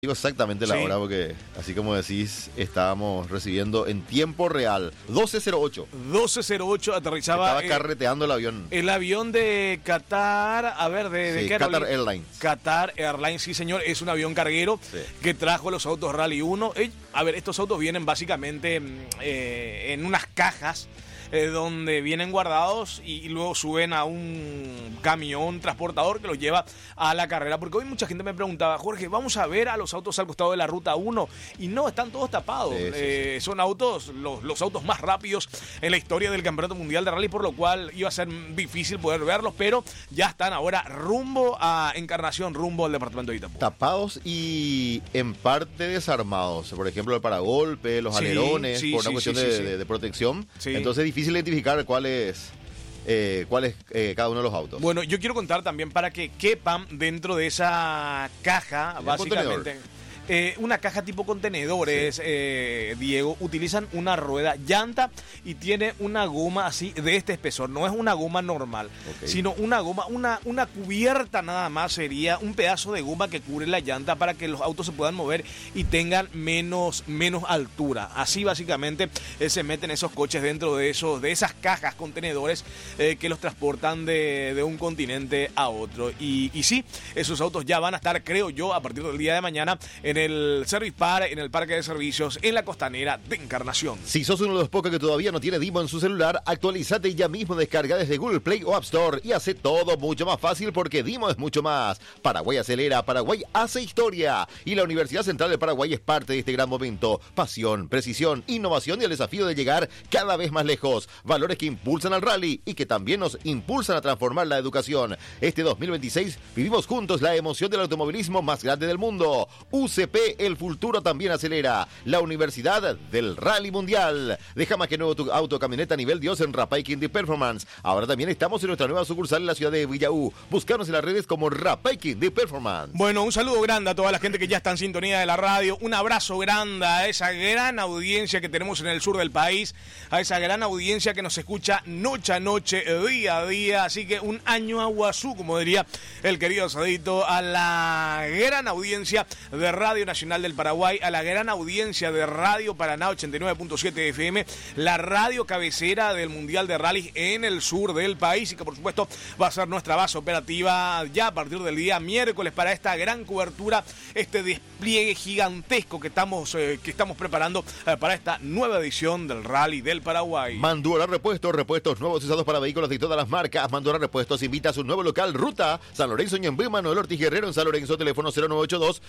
Digo exactamente la hora porque, así como decís, estábamos recibiendo en tiempo real. 12:08. 12:08 aterrizaba. Estaba carreteando el avión. El avión de Qatar, a ver, ¿de qué Qatar Airlines. Qatar Airlines, sí señor, es un avión carguero que trajo los autos Rally 1. A ver, estos autos vienen básicamente en unas cajas donde vienen guardados y luego suben a un camión transportador que los lleva a la carrera. Porque hoy mucha gente me preguntaba, Jorge, vamos a ver a los autos al costado de la ruta 1 y no, están todos tapados. Sí. Son autos, los autos más rápidos en la historia del Campeonato Mundial de Rally, por lo cual iba a ser difícil poder verlos, pero ya están ahora rumbo a Encarnación, rumbo al departamento de Itapú. Tapados y en parte desarmados, por ejemplo el paragolpe, los alerones, por una cuestión de protección. Entonces es difícil identificar cuál es cada uno de los autos. Bueno, yo quiero contar también para que quepan dentro de esa caja, básicamente. Una caja tipo contenedores, Diego, utilizan una rueda llanta y tiene una goma así de este espesor. No es una goma normal, sino una goma, una cubierta nada más, sería un pedazo de goma que cubre la llanta para que los autos se puedan mover y tengan menos altura. Así básicamente se meten esos coches dentro de esas cajas, contenedores que los transportan de un continente a otro. Y sí, esos autos ya van a estar, creo yo, a partir del día de mañana en el Service Park, en el parque de servicios, en la costanera de Encarnación. Si sos uno de los pocos que todavía no tiene Dimo en su celular, actualizate y ya mismo descarga desde Google Play o App Store y hace todo mucho más fácil porque Dimo es mucho más. Paraguay acelera, Paraguay hace historia y la Universidad Central de Paraguay es parte de este gran momento. Pasión, precisión, innovación y el desafío de llegar cada vez más lejos. Valores que impulsan al rally y que también nos impulsan a transformar la educación. Este 2026 vivimos juntos la emoción del automovilismo más grande del mundo. UCP, el futuro también acelera. La Universidad del Rally Mundial. Deja más que nuevo tu auto camioneta nivel Dios en Rapay Quindy Performance. Ahora también estamos en nuestra nueva sucursal en la ciudad de Villaú. Búscanos en las redes como Rapay Quindy Performance. Bueno, un saludo grande a toda la gente que ya está en sintonía de la radio. Un abrazo grande a esa gran audiencia que tenemos en el sur del país. A esa gran audiencia que nos escucha noche a noche, día a día. Así que un año aguazú, como diría el querido Sadito, a la gran audiencia de Radio Nacional del Paraguay, a la gran audiencia de Radio Paraná 89.7 FM, la radio cabecera del Mundial de Rally en el sur del país y que por supuesto va a ser nuestra base operativa ya a partir del día miércoles para esta gran cobertura, este despliegue gigantesco que estamos preparando para esta nueva edición del Rally del Paraguay. Mandura repuestos nuevos usados para vehículos de todas las marcas. Mandura Repuestos invita a su nuevo local Ruta San Lorenzo Ñemby, Manuel Ortiz Guerrero en San Lorenzo, teléfono 0982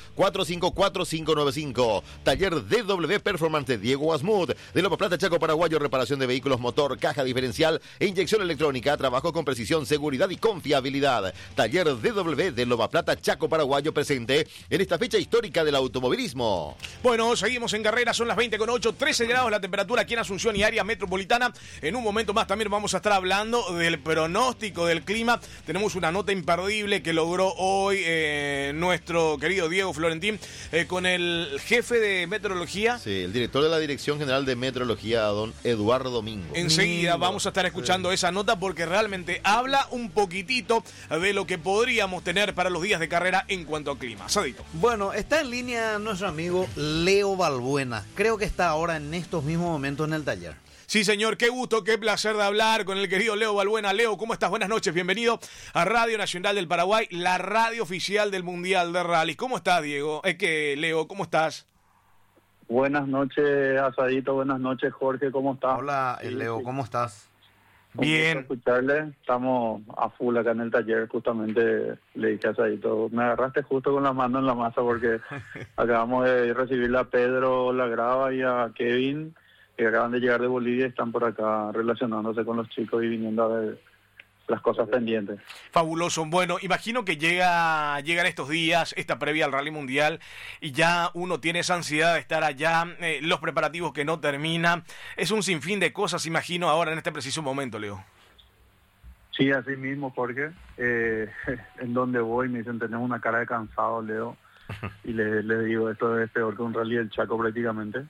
454-595. Taller DW Performance de Diego Asmud. De Loma Plata, Chaco Paraguayo, reparación de vehículos, motor, caja diferencial e inyección electrónica. Trabajo con precisión, seguridad y confiabilidad. Taller DW de Loma Plata, Chaco Paraguayo, presente en esta fecha histórica del automovilismo. Bueno, seguimos en carrera, son las 20:08, 13 grados la temperatura aquí en Asunción y área metropolitana. En un momento más también vamos a estar hablando del pronóstico del clima. Tenemos una nota imperdible que logró hoy nuestro querido Diego Florentín con el jefe de meteorología. Sí, el director de la Dirección General de Meteorología, don Eduardo Domingo. Enseguida vamos a estar escuchando esa nota porque realmente habla un poquitito de lo que podríamos tener para los días de carrera en cuanto a clima. Sadito. Bueno, está en línea nuestro amigo Leo Balbuena. Creo que está ahora en estos mismos momentos en el taller. Sí, señor, qué gusto, qué placer de hablar con el querido Leo Balbuena. Leo, ¿cómo estás? Buenas noches, bienvenido a Radio Nacional del Paraguay, la radio oficial del Mundial de Rally. ¿Cómo estás, Diego? Leo, ¿cómo estás? Buenas noches, Asadito, buenas noches, Jorge, ¿cómo estás? Hola, Leo, ¿cómo estás? Bien. Escucharle, estamos a full acá en el taller, justamente le dije a Asadito, me agarraste justo con la mano en la masa porque acabamos de recibirle a Pedro Lagrava y a Kevin, que acaban de llegar de Bolivia y están por acá relacionándose con los chicos y viniendo a ver las cosas pendientes. Fabuloso. Bueno, imagino que llegan estos días, esta previa al Rally Mundial, y ya uno tiene esa ansiedad de estar allá, los preparativos que no terminan. Es un sinfín de cosas, imagino, ahora en este preciso momento, Leo. Sí, así mismo, Jorge. En donde voy me dicen, tenés una cara de cansado, Leo. Y le digo, esto es peor que un Rally del Chaco prácticamente.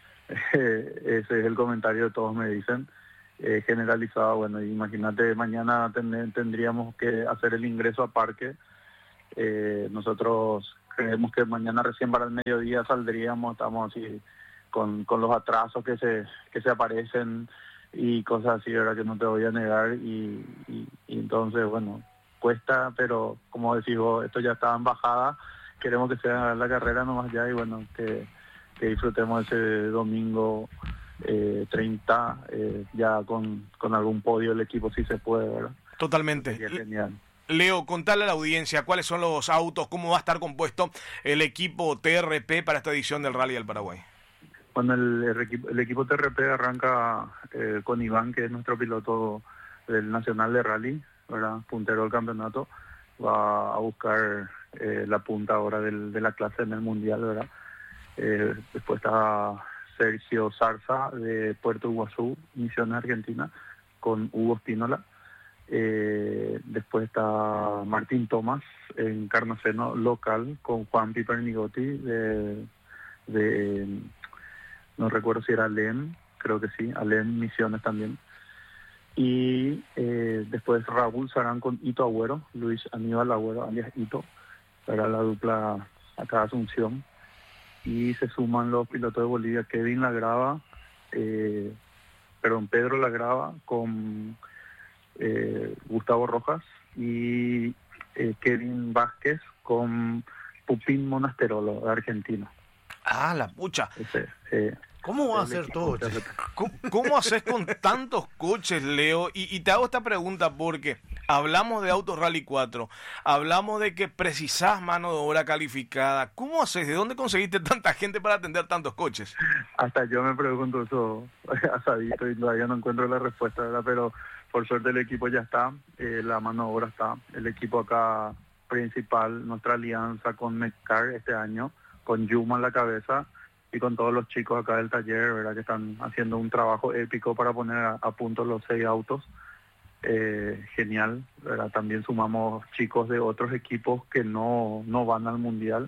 Ese es el comentario que todos me dicen, generalizado. Bueno, imagínate, mañana tendríamos que hacer el ingreso a parque. Nosotros creemos que mañana recién para el mediodía saldríamos, estamos así con los atrasos que se aparecen y cosas así, ¿verdad? Que no te voy a negar y entonces, bueno, cuesta, pero como decís vos, esto ya está en bajada, queremos que sea la carrera nomás ya y bueno, que disfrutemos ese domingo 30 ya con algún podio el equipo si se puede, ¿verdad? Totalmente. Sería genial. Leo, contale a la audiencia cuáles son los autos, cómo va a estar compuesto el equipo TRP para esta edición del Rally del Paraguay. Bueno, el equipo TRP arranca con Iván, que es nuestro piloto del Nacional de Rally, ¿verdad? Puntero del campeonato. Va a buscar la punta ahora de la clase en el Mundial, ¿verdad? Después está Sergio Zarza de Puerto Iguazú, Misiones Argentina, con Hugo Spínola. Después está Martín Tomás en Carnaceno local con Juan Pipernigotti de no recuerdo si era Alem, creo que sí, Alem Misiones también. Y después Raúl Sarán con Ito Agüero, Luis Aníbal Agüero alias Ito, para la dupla acá de Asunción. Y se suman los pilotos de Bolivia, Pedro Lagrava con Gustavo Rojas y Kevin Vázquez con Pupín Monasterolo de Argentina. Ah, la pucha. ¿Cómo va a ser todo? ¿Cómo haces con tantos coches, Leo? Y te hago esta pregunta porque hablamos de Autos Rally 4, hablamos de que precisás mano de obra calificada. ¿Cómo haces? ¿De dónde conseguiste tanta gente para atender tantos coches? Hasta yo me pregunto eso asadito y todavía no encuentro la respuesta, ¿verdad? Pero por suerte el equipo ya está, la mano de obra está. El equipo acá principal, nuestra alianza con Medcar este año, con Yuma en la cabeza y con todos los chicos acá del taller, ¿verdad? Que están haciendo un trabajo épico para poner a punto los 6 autos. Genial, ¿verdad? También sumamos chicos de otros equipos que no van al Mundial.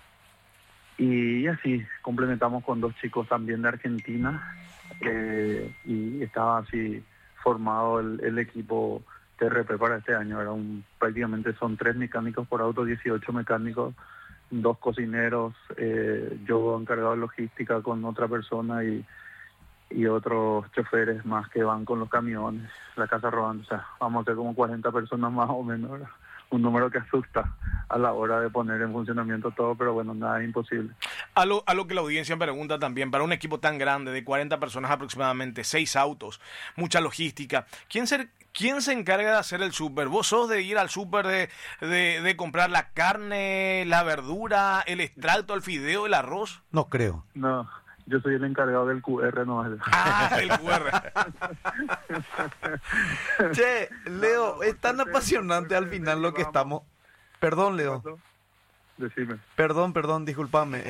Y así, complementamos con 2 chicos también de Argentina. Y estaba así formado el equipo TRP para este año. Prácticamente son 3 mecánicos por auto, 18 mecánicos, 2 cocineros, yo encargado de logística con otra persona y otros choferes más que van con los camiones, la casa rodando. O sea, vamos a ser como 40 personas más o menos, ¿verdad? Un número que asusta a la hora de poner en funcionamiento todo, pero bueno, nada es imposible. A lo que la audiencia me pregunta también, para un equipo tan grande, de 40 personas aproximadamente, 6 autos, mucha logística, ¿quién se encarga de hacer el súper? ¿Vos sos de ir al súper de comprar la carne, la verdura, el extracto, el fideo, el arroz? No creo. No, yo soy el encargado del QR, no. Ah, el QR. Che, Leo, es tan apasionante al final lo que estamos... Perdón, Leo. Decime. Perdón, discúlpame.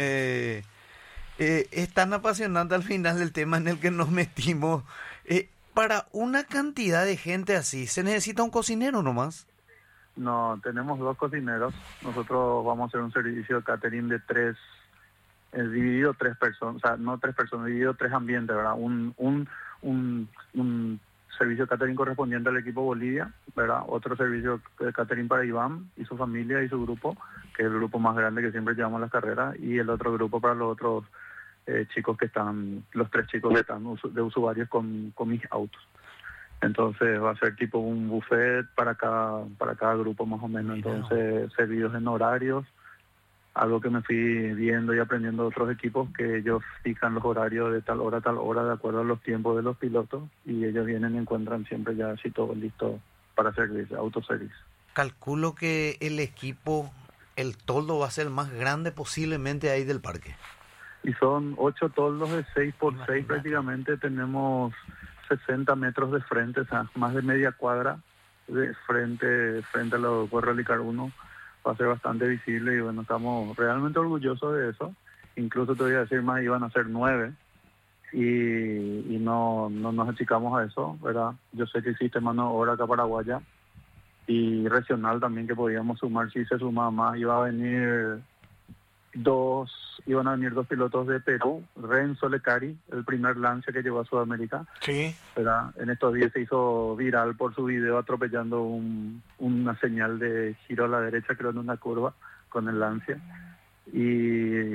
Es tan apasionante al final el tema en el que nos metimos. Para una cantidad de gente así, ¿se necesita un cocinero nomás? No, tenemos 2 cocineros. Nosotros vamos a hacer un servicio de catering de 3, dividido 3 personas, o sea, no 3 personas, dividido 3 ambientes, ¿verdad? Un servicio de catering correspondiente al equipo Bolivia, ¿verdad? Otro servicio de catering para Iván y su familia y su grupo, que es el grupo más grande que siempre llevamos a las carreras, y el otro grupo para los otros chicos que están, los 3 chicos que están de usuarios con mis autos. Entonces va a ser tipo un buffet para cada grupo más o menos. Entonces servidos en horarios, algo que me fui viendo y aprendiendo de otros equipos, que ellos fijan los horarios de tal hora a tal hora de acuerdo a los tiempos de los pilotos, y ellos vienen y encuentran siempre ya así todo listo para servicio, autoservice. Calculo que el equipo, el toldo va a ser el más grande posiblemente ahí del parque. Y son 8 toldos de 6x6 prácticamente. Tenemos 60 metros de frente, o sea, más de media cuadra de frente a los Rally 1. Va a ser bastante visible y bueno, estamos realmente orgullosos de eso. Incluso te voy a decir más, iban a ser 9 y no nos achicamos a eso, ¿verdad? Yo sé que existe mano de obra acá paraguaya y regional también que podíamos sumar. Si se sumaba más, iban a venir 2 pilotos de Perú, Renzo Lecari, el primer Lancia que llegó a Sudamérica. Sí. ¿Verdad? En estos días se hizo viral por su video atropellando una señal de giro a la derecha, creo, en una curva con el Lancia. y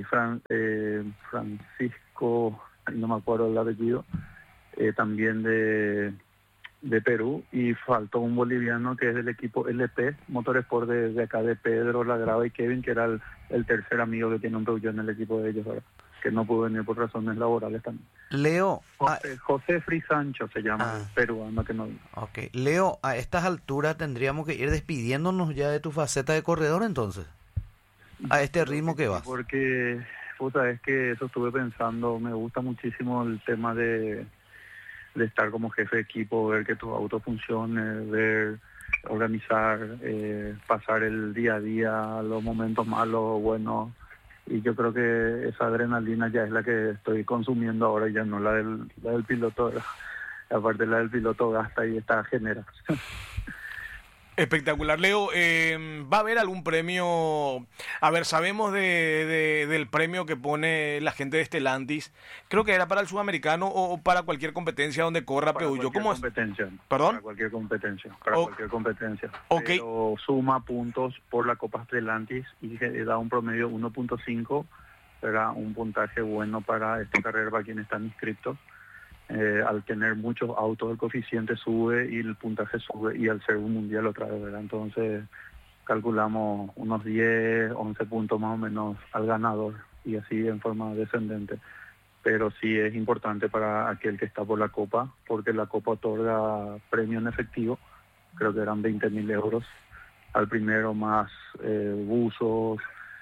Francisco, no me acuerdo el apellido, también de Perú, y faltó un boliviano que es del equipo LP Motorsport de acá de Pedro, Lagrava y Kevin, que era el tercer amigo que tiene un Peugeot en el equipo de ellos ahora, que no pudo venir por razones laborales también. Leo. José Frisancho se llama, peruano que no vino. Ok. Leo, a estas alturas tendríamos que ir despidiéndonos ya de tu faceta de corredor entonces. A este ritmo que vas. Porque, puta, es que eso estuve pensando, me gusta muchísimo el tema de estar como jefe de equipo, ver que tu auto funcione, ver, organizar, pasar el día a día, los momentos malos, buenos. Y yo creo que esa adrenalina ya es la que estoy consumiendo ahora, ya no la del piloto. Aparte la del piloto gasta y esta genera. Espectacular, Leo. ¿Va a haber algún premio? A ver, sabemos del premio que pone la gente de Stellantis. Creo que era para el sudamericano o para cualquier competencia donde corra Peugeot. ¿Cómo es? ¿Perdón? Para cualquier competencia. Cualquier competencia. Okay. Pero suma puntos por la Copa Stellantis y da un promedio 1.5. Será un puntaje bueno para esta carrera para quienes están inscritos. Al tener muchos autos el coeficiente sube y el puntaje sube, y al ser un mundial otra vez, ¿verdad? Entonces calculamos unos 10, 11 puntos más o menos al ganador, y así en forma descendente. Pero sí es importante para aquel que está por la Copa, porque la Copa otorga premio en efectivo, creo que eran 20.000 euros al primero, más buzos,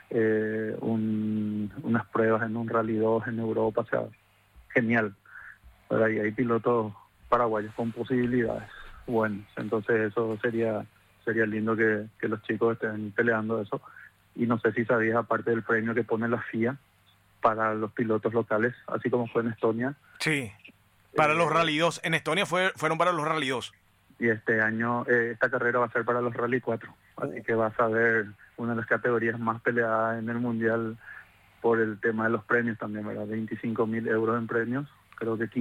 unas pruebas en un Rally 2 en Europa, o sea, genial. Pero ahí hay pilotos paraguayos con posibilidades buenas, entonces eso sería lindo que los chicos estén peleando eso. Y no sé si sabías, aparte del premio que pone la FIA para los pilotos locales, así como fue en Estonia. Sí, para los Rally 2. En Estonia fueron para los Rally 2. Y este año, esta carrera va a ser para los Rally 4, así que vas a ver una de las categorías más peleadas en el Mundial por el tema de los premios también, ¿verdad? 25.000 euros en premios. Creo que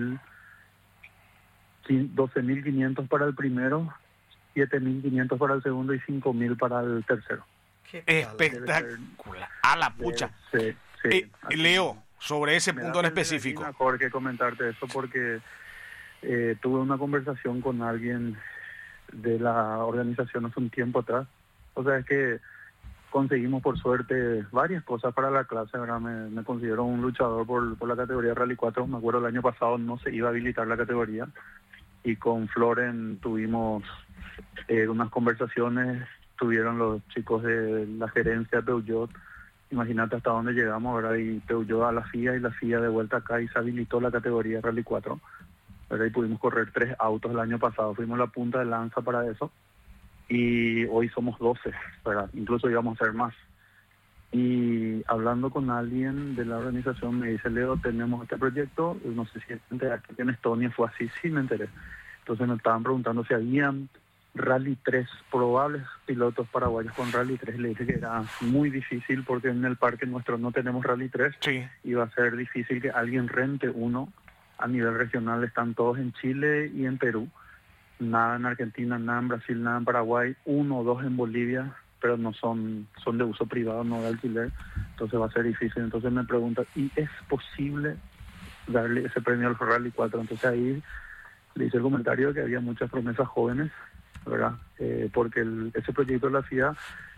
12.500 para el primero, 7.500 para el segundo y 5.000 para el tercero. Espectacular. A la pucha. Sí. Leo, sobre ese punto en específico. Mejor que comentarte eso porque tuve una conversación con alguien de la organización hace un tiempo atrás. O sea, es que conseguimos por suerte varias cosas para la clase, ¿verdad? Me considero un luchador por la categoría Rally 4. Me acuerdo el año pasado no se iba a habilitar la categoría y con Floren tuvimos unas conversaciones, tuvieron los chicos de la gerencia de Peugeot, imagínate hasta dónde llegamos, ¿verdad? Y Peugeot a la FIA y la FIA de vuelta acá y se habilitó la categoría Rally 4, ¿verdad? Y pudimos correr 3 autos el año pasado, fuimos la punta de lanza para eso. Y hoy somos 12, ¿verdad? Incluso íbamos a ser más. Y hablando con alguien de la organización me dice, Leo, tenemos este proyecto, no sé si aquí en Estonia fue así, sí me enteré. Entonces me estaban preguntando si habían Rally 3, probables pilotos paraguayos con Rally 3. Le dije que era muy difícil porque en el parque nuestro no tenemos Rally 3. Sí. Iba a ser difícil que alguien rente uno. A nivel regional están todos en Chile y en Perú. Nada en Argentina, nada en Brasil, nada en Paraguay, 1 o 2 en Bolivia, pero no son de uso privado, no de alquiler, entonces va a ser difícil. Entonces me preguntan, ¿y es posible darle ese premio al Rally 4? Entonces ahí le hice el comentario de que había muchas promesas jóvenes, ¿verdad? Porque ese proyecto de la FIA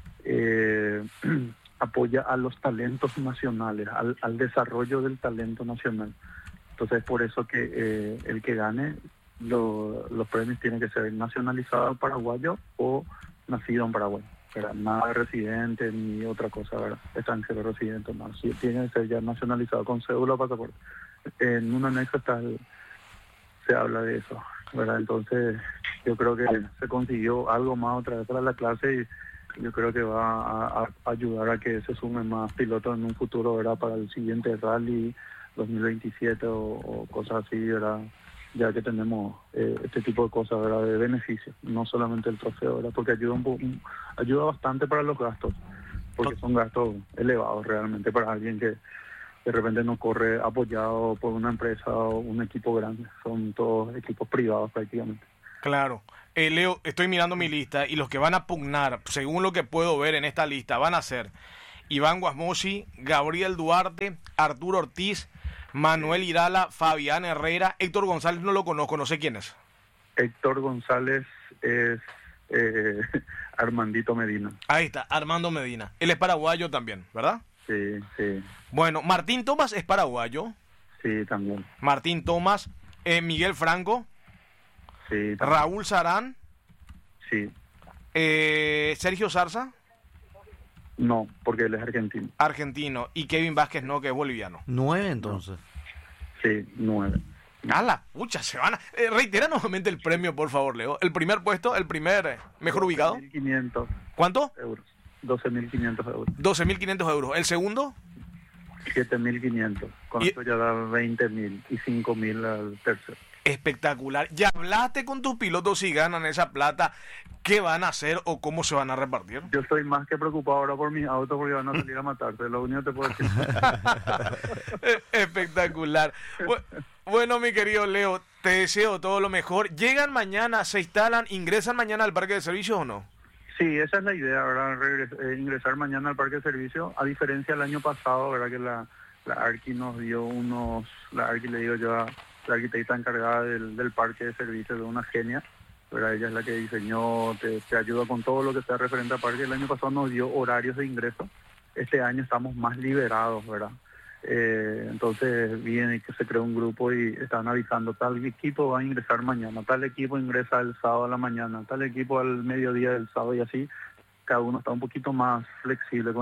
apoya a los talentos nacionales, al desarrollo del talento nacional. Entonces es por eso que el que gane los premios tienen que ser nacionalizados paraguayo o nacido en Paraguay, ¿verdad? Nada de residente ni otra cosa, ¿verdad? Extranjero residente, no. Sí, tiene que ser ya nacionalizado con cédula o pasaporte. En un anexo se habla de eso, ¿verdad? Entonces yo creo que se consiguió algo más otra vez para la clase y yo creo que va a ayudar a que se sumen más pilotos en un futuro, ¿verdad? Para el siguiente rally 2027 o cosas así, ¿verdad? Ya que tenemos este tipo de cosas, ¿verdad? De beneficios, no solamente el trofeo, ¿verdad? Porque ayuda bastante para los gastos, porque son gastos elevados realmente para alguien que de repente no corre apoyado por una empresa o un equipo grande, son todos equipos privados prácticamente. Claro. Leo, estoy mirando mi lista y los que van a pugnar, según lo que puedo ver en esta lista, van a ser Iván Guasmosi, Gabriel Duarte, Arturo Ortiz, Manuel Irala, Fabián Herrera. Héctor González no lo conozco, no sé quién es. Héctor González es Armandito Medina. Ahí está, Armando Medina. Él es paraguayo también, ¿verdad? Sí, sí. Bueno, Martín Tomás es paraguayo. Sí, también. Martín Tomás, Miguel Franco. Sí. También. Raúl Sarán. Sí. Sergio Zarza. No, porque él es argentino. Argentino. Y Kevin Vázquez no, que es boliviano. 9 entonces. Sí, 9. A la pucha, se van a... reitera nuevamente el premio, por favor, Leo. El primer puesto, el primer mejor ubicado. 12.500 ¿Cuánto? euros. 12.500 euros. 12.500 euros. ¿El segundo? 7.500. Con Y- esto ya da 20.000 y 5.000 al tercero. Espectacular. ¿Ya hablaste con tus pilotos si ganan esa plata? ¿Qué van a hacer o cómo se van a repartir? Yo estoy más que preocupado ahora por mis autos porque van a salir a matarse. Lo único que te puedo decir. Espectacular. Bueno, mi querido Leo, te deseo todo lo mejor. ¿Llegan mañana, se instalan, ingresan mañana al parque de servicios o no? Sí, esa es la idea, ¿verdad? Ingresar mañana al parque de servicio. A diferencia del año pasado, ¿verdad? Que la Arqui nos dio unos... La Arqui, le digo yo a la arquitecta encargada del parque de servicios, de una genia, ¿verdad? Ella es la que diseñó, te ayuda con todo lo que sea referente al parque. El año pasado nos dio horarios de ingreso. Este año estamos más liberados, ¿verdad? Entonces viene que se creó un grupo y están avisando, tal equipo va a ingresar mañana, tal equipo ingresa el sábado a la mañana, tal equipo al mediodía del sábado, y así cada uno está un poquito más flexible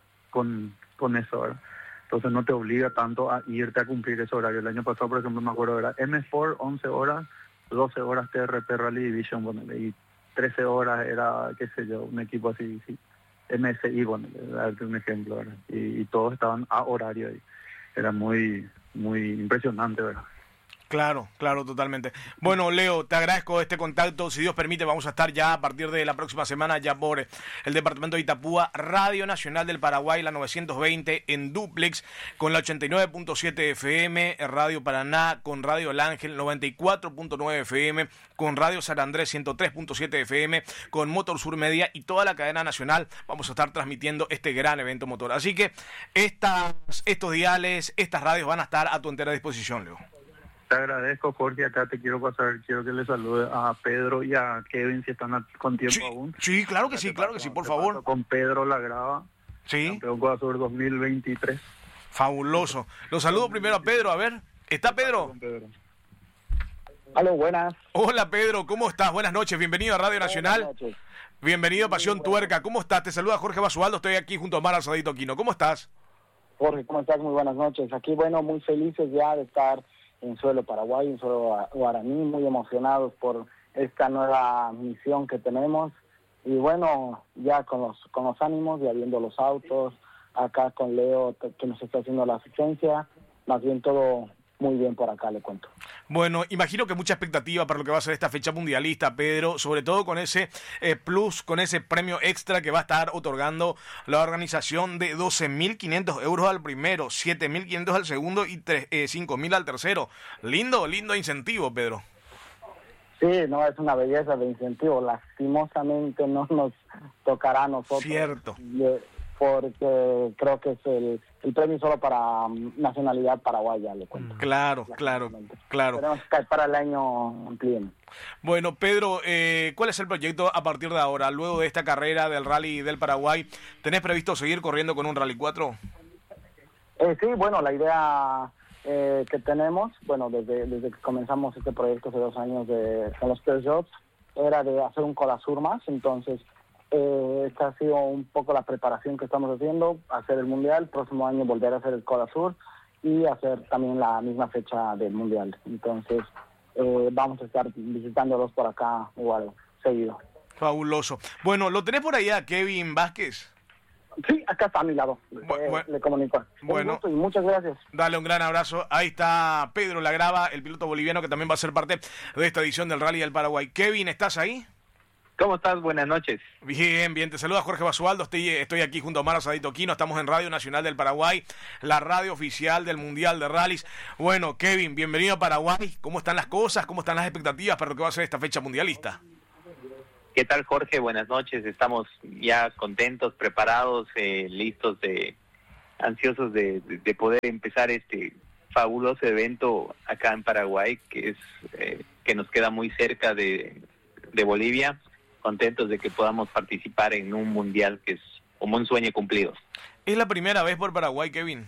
con eso, ¿verdad? Entonces no te obliga tanto a irte a cumplir ese horario. El año pasado, por ejemplo, me acuerdo, era M4, 11 horas, 12 horas TRP Rally Division, ponele, y 13 horas era, qué sé yo, un equipo así, sí, MSI, bueno, darte un ejemplo, ¿verdad? Y todos estaban a horario ahí. Era muy, muy impresionante, ¿verdad? Claro, claro, totalmente. Bueno, Leo, te agradezco este contacto. Si Dios permite, vamos a estar ya a partir de la próxima semana ya por el departamento de Itapúa, Radio Nacional del Paraguay, la 920 en dúplex, con la 89.7 FM, Radio Paraná, con Radio El Ángel, 94.9 FM, con Radio San Andrés, 103.7 FM, con Motor Sur Media y toda la cadena nacional. Vamos a estar transmitiendo este gran evento motor. Así que estos diales, estas radios van a estar a tu entera disposición, Leo. Te agradezco, Jorge. Acá te quiero pasar, quiero que le salude a Pedro y a Kevin si están con tiempo Sí, aún. sí, claro que sí, por favor. Con Pedro Lagrava, Sí, campeón Coasur 2023. fabuloso. Los saludo primero a Pedro, a ver. ¿Está Pedro? Con Pedro. Aló, buenas. Hola Pedro, ¿cómo estás? Buenas noches, bienvenido a Radio Nacional. Buenas noches. Bienvenido a Pasión Tuerca. ¿Cómo estás? Te saluda Jorge Basualdo, estoy aquí junto a Mar Alzadito Quino. ¿Cómo estás? Jorge, ¿cómo estás? Muy buenas noches. Aquí, bueno, muy felices ya de estar en suelo Paraguay, en suelo guaraní, muy emocionados por esta nueva misión que tenemos. Y bueno, ya con los ánimos, ya viendo los autos, acá con Leo que nos está haciendo la asistencia, más bien todo muy bien por acá, le cuento. Bueno, imagino que mucha expectativa para lo que va a ser esta fecha mundialista, Pedro, sobre todo con ese plus, con ese premio extra que va a estar otorgando la organización de 12.500 euros al primero, 7.500 al segundo y 5.000 al tercero. Lindo incentivo, Pedro. Sí, no, es una belleza de incentivo. Lastimosamente no nos tocará a nosotros. Cierto. Porque creo que es el premio solo para nacionalidad paraguaya, le cuento. Claro. Tenemos que para el año amplíen. Bueno, Pedro, ¿cuál es el proyecto a partir de ahora? Luego de esta carrera del Rally del Paraguay, ¿tenés previsto seguir corriendo con un Rally 4? Sí, bueno, la idea que tenemos, bueno, desde que comenzamos este proyecto hace 2 años con los Peugeot, era de hacer un Codasur más. Entonces, esta ha sido un poco la preparación que estamos haciendo, hacer el Mundial, próximo año volver a hacer el Codasur y hacer también la misma fecha del Mundial. Entonces, vamos a estar visitándolos por acá igual, seguido. Fabuloso. Bueno, ¿lo tenés por ahí a Kevin Vázquez? Sí, acá está a mi lado, le comunico. Bueno. Un gusto y muchas gracias. Dale un gran abrazo. Ahí está Pedro Lagrava, el piloto boliviano que también va a ser parte de esta edición del Rally del Paraguay. Kevin, ¿estás ahí? ¿Cómo estás? Buenas noches. Bien, te saluda Jorge Basualdo, estoy aquí junto a Mar Alzadito Quino, estamos en Radio Nacional del Paraguay, la radio oficial del Mundial de Rallys. Bueno, Kevin, bienvenido a Paraguay. ¿Cómo están las cosas? ¿Cómo están las expectativas para lo que va a ser esta fecha mundialista? ¿Qué tal, Jorge? Buenas noches. Estamos ya contentos, preparados, listos, ansiosos de poder empezar este fabuloso evento acá en Paraguay, que nos queda muy cerca de Bolivia. Contentos de que podamos participar en un mundial que es como un sueño cumplido. ¿Es la primera vez por Paraguay, Kevin?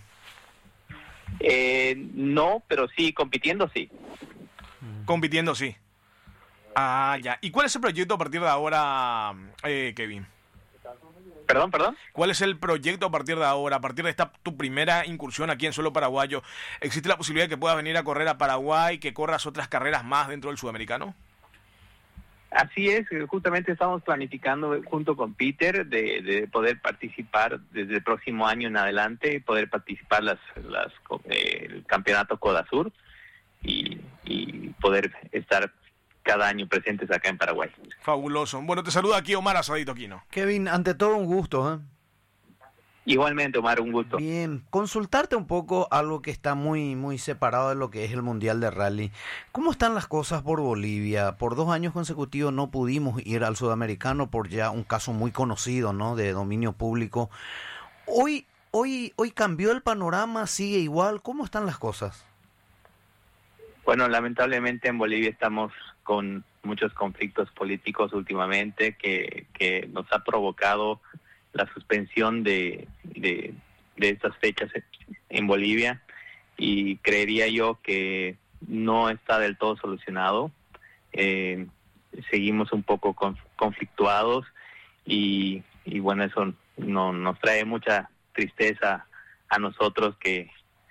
No, pero sí, compitiendo sí. Compitiendo sí. Ah, ya. ¿Y cuál es el proyecto a partir de ahora, Kevin? Perdón. ¿Cuál es el proyecto a partir de ahora? A partir de esta tu primera incursión aquí en suelo paraguayo, ¿existe la posibilidad de que puedas venir a correr a Paraguay, que corras otras carreras más dentro del sudamericano? Así es, justamente estamos planificando junto con Peter de poder participar desde el próximo año en adelante, poder participar el campeonato Codasur y poder estar cada año presentes acá en Paraguay. Fabuloso. Bueno, te saluda aquí Omar Asadito Aquino. Kevin, ante todo un gusto, ¿eh? Igualmente, Omar, un gusto. Bien, consultarte un poco algo que está muy, muy separado de lo que es el Mundial de Rally. ¿Cómo están las cosas por Bolivia? Por 2 años consecutivos no pudimos ir al sudamericano por ya un caso muy conocido, ¿no? De dominio público. Hoy cambió el panorama, sigue igual. ¿Cómo están las cosas? Bueno, lamentablemente en Bolivia estamos con muchos conflictos políticos últimamente que nos ha provocado la suspensión de estas fechas en Bolivia, y creería yo que no está del todo solucionado. Seguimos un poco conflictuados y bueno, eso nos trae mucha tristeza a nosotros que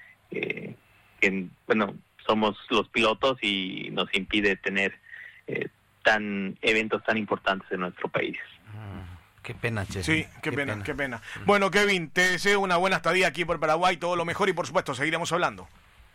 bueno, somos los pilotos y nos impide tener eventos tan importantes en nuestro país. Qué pena, che. Sí, qué pena. Bueno, Kevin, te deseo una buena estadía aquí por Paraguay, todo lo mejor y por supuesto seguiremos hablando.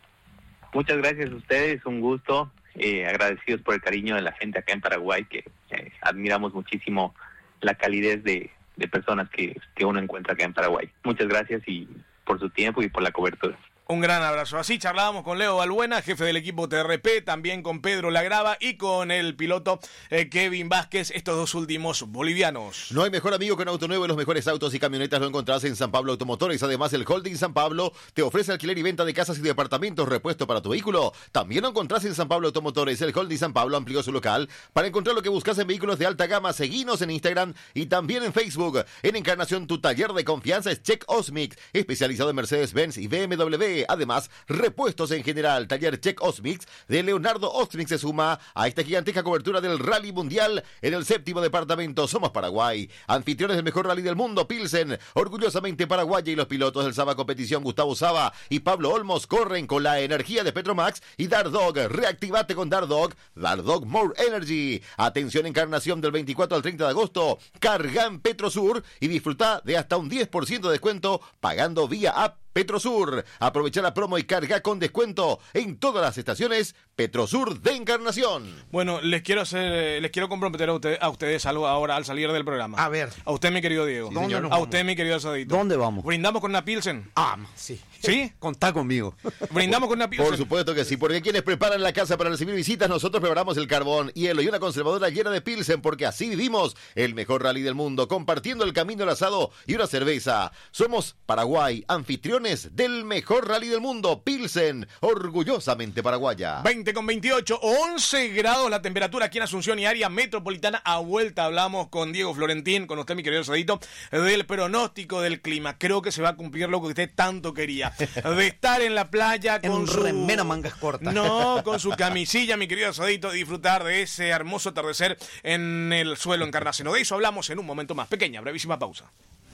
Muchas gracias a ustedes, un gusto, agradecidos por el cariño de la gente acá en Paraguay, que admiramos muchísimo la calidez de personas que uno encuentra acá en Paraguay. Muchas gracias y por su tiempo y por la cobertura. Un gran abrazo. Así charlábamos con Leo Balbuena, jefe del equipo TRP, también con Pedro Lagrava y con el piloto Kevin Vázquez, estos dos últimos bolivianos. No hay mejor amigo que un auto nuevo. Los mejores autos y camionetas lo encontrás en San Pablo Automotores. Además, el Holding San Pablo te ofrece alquiler y venta de casas y departamentos, repuesto para tu vehículo. También lo encontrás en San Pablo Automotores. El Holding San Pablo amplió su local para encontrar lo que buscas en vehículos de alta gama. Seguinos en Instagram y también en Facebook. En Encarnación, tu taller de confianza es Check Osmix, especializado en Mercedes-Benz y BMW. Además, repuestos en general. Taller Check Osmix de Leonardo Osmix se suma a esta gigantesca cobertura del Rally Mundial en el 7º departamento. Somos Paraguay, anfitriones del mejor rally del mundo, Pilsen, orgullosamente paraguaya, y los pilotos del Saba Competición, Gustavo Saba y Pablo Olmos, corren con la energía de Petromax y Dardog. Reactivate con Dardog More Energy. Atención, Encarnación, del 24 al 30 de agosto. Carga en Petrosur y disfruta de hasta un 10% de descuento pagando vía app Petrosur. Aprovecha la promo y carga con descuento en todas las estaciones Petrosur de Encarnación. Bueno, les quiero comprometer a ustedes algo ahora al salir del programa. A ver. A usted, mi querido Diego. Sí, ¿dónde nos a usted, mi querido Asadito. ¿Dónde vamos? Brindamos con una Pilsen. Sí. ¿Sí? Contá conmigo. Brindamos con una Pilsen. Por supuesto que sí, porque quienes preparan la casa para recibir visitas, nosotros preparamos el carbón, hielo y una conservadora llena de Pilsen, porque así vivimos el mejor rally del mundo, compartiendo el camino al asado y una cerveza. Somos Paraguay, anfitriones del mejor rally del mundo, Pilsen, orgullosamente paraguaya. 20:28, 11 grados la temperatura aquí en Asunción y área metropolitana. A vuelta hablamos con Diego Florentín, con usted, mi querido Asadito, del pronóstico del clima. Creo que se va a cumplir lo que usted tanto quería, de estar en la playa con su remera mangas cortas. No, con su camisilla, mi querido Asadito, disfrutar de ese hermoso atardecer en el suelo Encarnación. De eso hablamos en un momento más. Pequeña, brevísima pausa.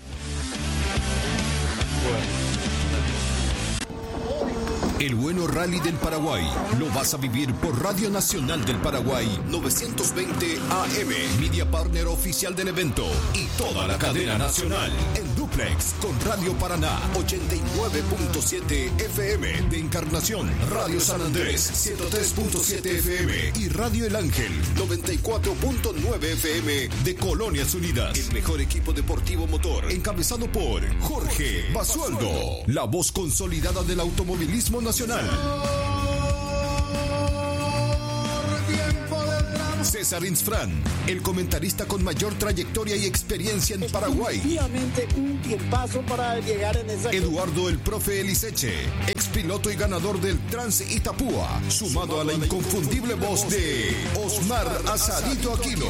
El bueno rally del Paraguay lo vas a vivir por Radio Nacional del Paraguay 920 AM, media partner oficial del evento, y toda la cadena nacional en duplex con Radio Paraná 89.7 FM de Encarnación, Radio San Andrés 103.7 FM y Radio El Ángel 94.9 FM de Colonias Unidas. El mejor equipo deportivo motor encabezado por Jorge Basualdo, la voz consolidada del automovilismo nacional. Tiempo del César Insfrán, el comentarista con mayor trayectoria y experiencia en Paraguay. Efectivamente, un tiempazo para llegar en esa... Eduardo el Profe Eliseche, expiloto y ganador del Trans Itapúa, sumado a la inconfundible voz de Osmar Asadito Aquino.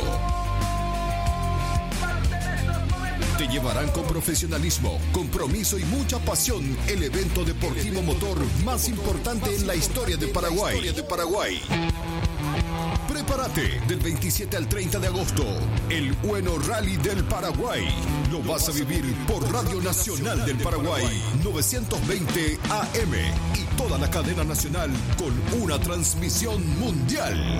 Te llevarán con profesionalismo, compromiso y mucha pasión el evento deportivo motor más importante en la historia de Paraguay. Prepárate del 27 al 30 de agosto, el Bueno Rally del Paraguay. Lo vas a vivir por Radio Nacional del Paraguay, 920 AM y toda la cadena nacional con una transmisión mundial.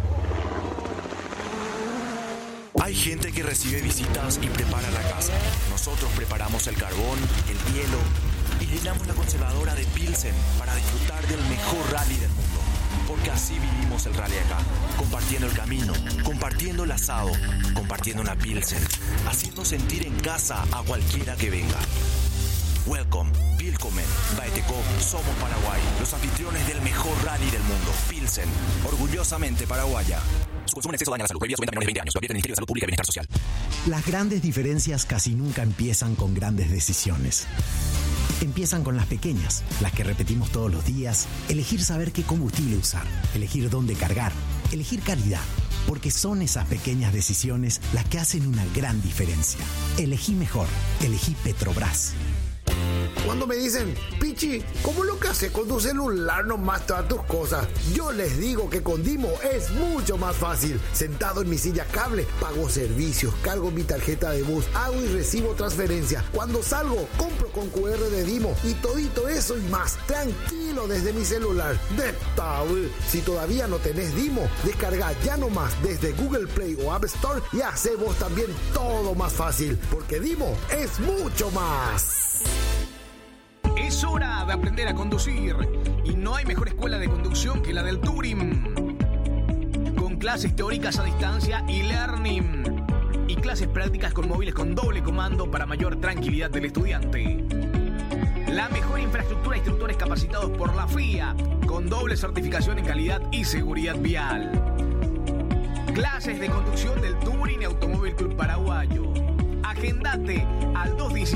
Hay gente que recibe visitas y prepara la casa. Nosotros preparamos el carbón, el hielo y llenamos la conservadora de Pilsen para disfrutar del mejor rally del mundo. Porque así vivimos el rally acá, compartiendo el camino, compartiendo el asado, compartiendo una Pilsen, haciendo sentir en casa a cualquiera que venga. Welcome, Willkommen, Baeteco, somos Paraguay, los anfitriones del mejor rally del mundo. Pilsen, orgullosamente paraguaya. Su consumo en exceso daña la salud. Prohibido su venta a menores de 20 años. Lo advierte el Ministerio de Salud Pública y Bienestar Social. Las grandes diferencias casi nunca empiezan con grandes decisiones. Empiezan con las pequeñas, las que repetimos todos los días. Elegir saber qué combustible usar, elegir dónde cargar, elegir calidad. Porque son esas pequeñas decisiones las que hacen una gran diferencia. Elegí mejor, elegí Petrobras. Cuando me dicen, Pichi, ¿cómo lo que haces con tu celular nomás todas tus cosas? Yo les digo que con Dimo es mucho más fácil. Sentado en mi silla cable, pago servicios, cargo mi tarjeta de bus, hago y recibo transferencia. Cuando salgo, compro con QR de Dimo y todito eso y más. Tranquilo desde mi celular. De tabú. Si todavía no tenés Dimo, descarga ya nomás desde Google Play o App Store y hace vos también todo más fácil. Porque Dimo es mucho más. Es hora de aprender a conducir y no hay mejor escuela de conducción que la del Turing. Con clases teóricas a distancia y learning y clases prácticas con móviles con doble comando para mayor tranquilidad del estudiante. La mejor infraestructura, instructores capacitados por la FIA con doble certificación en calidad y seguridad vial. Clases de conducción del Turing Automóvil Club Paraguayo. Agendate al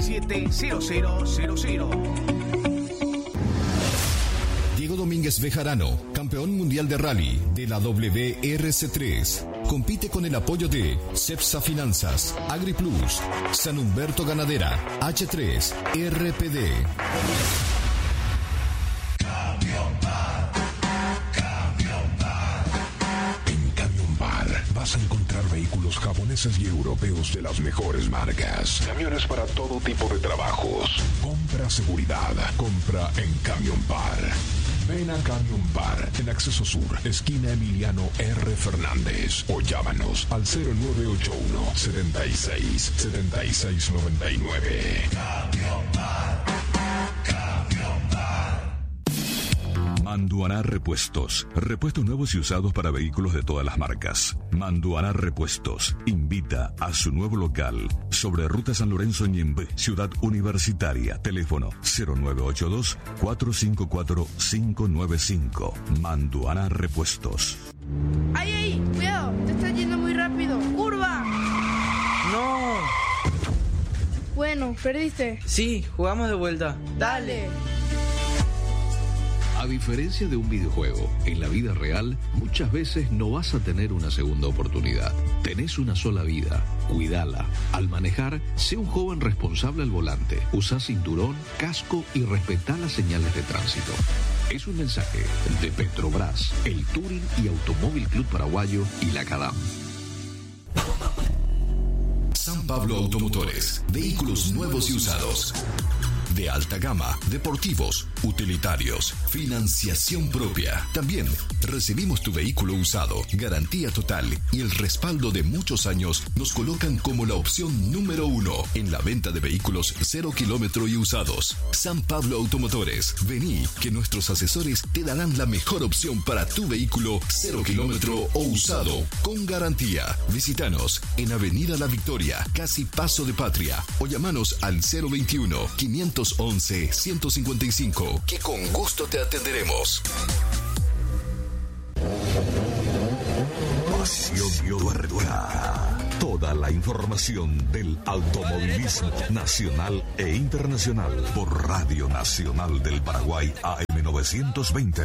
217-0000. Diego Domínguez Bejarano, campeón mundial de rally de la WRC3. Compite con el apoyo de Cepsa Finanzas, AgriPlus, San Humberto Ganadera, H3, RPD. Vas a encontrar vehículos japoneses y europeos de las mejores marcas. Camiones para todo tipo de trabajos. Compra seguridad. Compra en Camion Par. Ven a Camion Par en Acceso Sur, esquina Emiliano R. Fernández. O llámanos al 0981 76 76 99. Camion Par. Camion Par. Manduaná Repuestos. Repuestos nuevos y usados para vehículos de todas las marcas. Manduaná Repuestos invita a su nuevo local sobre Ruta San Lorenzo Ñembe, Ciudad Universitaria. Teléfono 0982-454-595. Manduaná Repuestos. ¡Ay, ay! ¡Cuidado! Te estás yendo muy rápido. ¡Curva! ¡No! Bueno, perdiste. Sí, jugamos de vuelta. Dale. A diferencia de un videojuego, en la vida real muchas veces no vas a tener una segunda oportunidad. Tenés una sola vida, cuídala. Al manejar, sé un joven responsable al volante. Usa cinturón, casco y respetá las señales de tránsito. Es un mensaje de Petrobras, el Turing y Automóvil Club Paraguayo y la CADAM. San Pablo Automotores, vehículos nuevos y usados. De alta gama, deportivos, utilitarios, financiación propia. También recibimos tu vehículo usado, garantía total y el respaldo de muchos años nos colocan como la opción número 1 en la venta de vehículos 0 kilómetro y usados. San Pablo Automotores, vení que nuestros asesores te darán la mejor opción para tu vehículo 0 kilómetro o usado con garantía. Visítanos en Avenida La Victoria, casi Paso de Patria, o llamanos al 021-511-155, que con gusto te atenderemos. Pasión Tuerca. Toda la información del automovilismo nacional e internacional por Radio Nacional del Paraguay AM 920.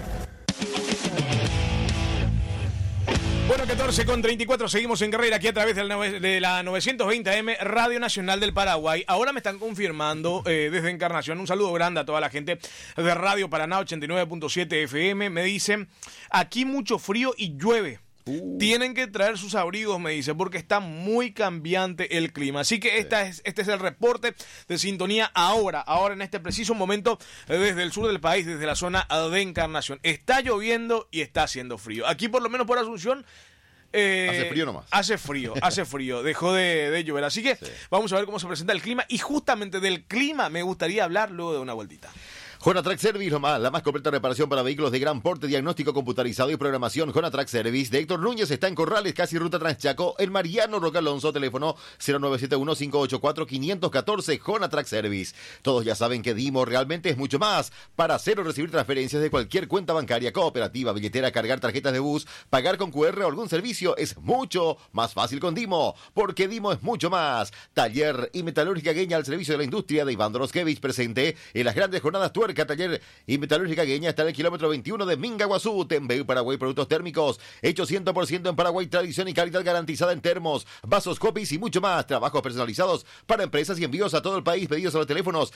Bueno, 14:34, seguimos en carrera aquí a través de la 920 AM Radio Nacional del Paraguay. Ahora me están confirmando desde Encarnación, un saludo grande a toda la gente de Radio Paraná 89.7 FM. Me dicen, aquí mucho frío y llueve. Tienen que traer sus abrigos, me dice, porque está muy cambiante el clima. Así que este es el reporte de sintonía ahora en este preciso momento desde el sur del país, desde la zona de Encarnación. Está lloviendo y está haciendo frío. Aquí por lo menos por Asunción hace frío nomás. Hace frío, dejó de llover. Así que vamos a ver cómo se presenta el clima. Y justamente del clima me gustaría hablar luego de una vueltita. Jonatrack Service, la más completa reparación para vehículos de gran porte, diagnóstico computarizado y programación. Jonatrack Service de Héctor Núñez está en Corrales, casi ruta Transchaco, en Mariano Roca Alonso, teléfono 0971-584-514, Jonatrack Service. Todos ya saben que Dimo realmente es mucho más. Para hacer o recibir transferencias de cualquier cuenta bancaria, cooperativa, billetera, cargar tarjetas de bus, pagar con QR o algún servicio, es mucho más fácil con Dimo, porque Dimo es mucho más. Taller y metalúrgica Gueña al servicio de la industria de Iván Doroskevich, presente en las grandes jornadas Tuerca. Taller y metalúrgica Gueña está en el kilómetro 21 de Mingaguazú. Tembeu Paraguay, productos térmicos hechos 100% en Paraguay, tradición y calidad garantizada en termos, vasos, copies y mucho más. Trabajos personalizados para empresas y envíos a todo el país. Pedidos a los teléfonos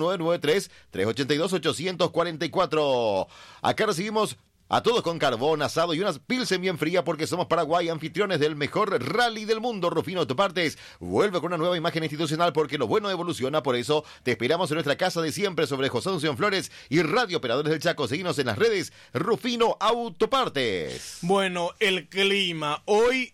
0993-382-844. Acá recibimos a todos con carbón, asado y unas pilsen bien fría, porque somos Paraguay, anfitriones del mejor rally del mundo. Rufino Autopartes vuelve con una nueva imagen institucional, porque lo bueno evoluciona. Por eso te esperamos en nuestra casa de siempre sobre José Asunción Flores y Radio Operadores del Chaco. Seguinos en las redes Rufino Autopartes. Bueno, el clima. Hoy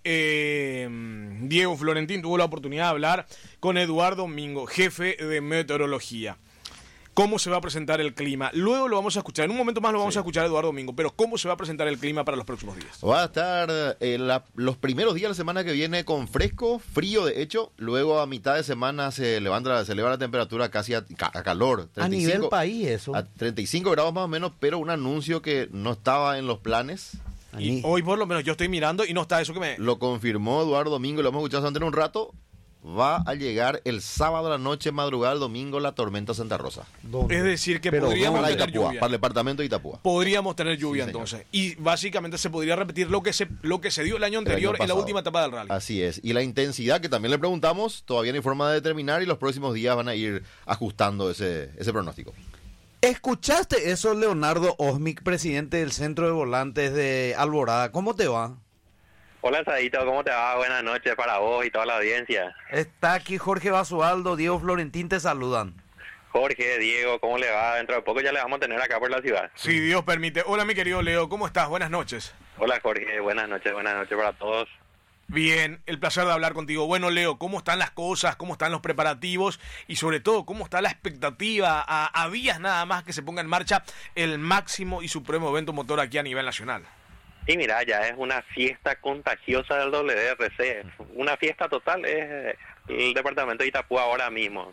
Diego Florentín tuvo la oportunidad de hablar con Eduardo Mingo, jefe de meteorología. ¿Cómo se va a presentar el clima? Luego lo vamos a escuchar, en un momento más lo vamos a escuchar a Eduardo Domingo, pero ¿cómo se va a presentar el clima para los próximos días? Va a estar los primeros días de la semana que viene con fresco, frío de hecho, luego a mitad de semana se eleva la temperatura casi a calor. 35, a nivel país eso. A 35 grados más o menos, pero un anuncio que no estaba en los planes. Y hoy por lo menos yo estoy mirando y no está eso que me... Lo confirmó Eduardo Domingo, lo hemos escuchado antes en un rato. Va a llegar el sábado a la noche, madrugada el domingo, la tormenta Santa Rosa. Es decir, que podríamos tener lluvia. Para el departamento de Itapúa. Podríamos tener lluvia, sí, entonces. Y básicamente se podría repetir lo que se dio el año anterior en la última etapa del rally. Así es. Y la intensidad, que también le preguntamos, todavía no hay forma de determinar, y los próximos días van a ir ajustando ese pronóstico. ¿Escuchaste eso, Leonardo Osmic, presidente del Centro de Volantes de Alborada? ¿Cómo te va? Hola, Sadito, ¿cómo te va? Buenas noches para vos y toda la audiencia. Está aquí Jorge Basualdo, Diego Florentín te saludan. Jorge, Diego, ¿cómo le va? Dentro de poco ya le vamos a tener acá por la ciudad. Sí, Dios permite. Hola, mi querido Leo, ¿cómo estás? Buenas noches. Hola, Jorge, buenas noches para todos. Bien, el placer de hablar contigo. Bueno, Leo, ¿cómo están las cosas? ¿Cómo están los preparativos? Y sobre todo, ¿cómo está la expectativa a días nada más que se ponga en marcha el máximo y supremo evento motor aquí a nivel nacional? Y mira, ya es una fiesta contagiosa del WRC. Una fiesta total es el departamento de Itapúa ahora mismo.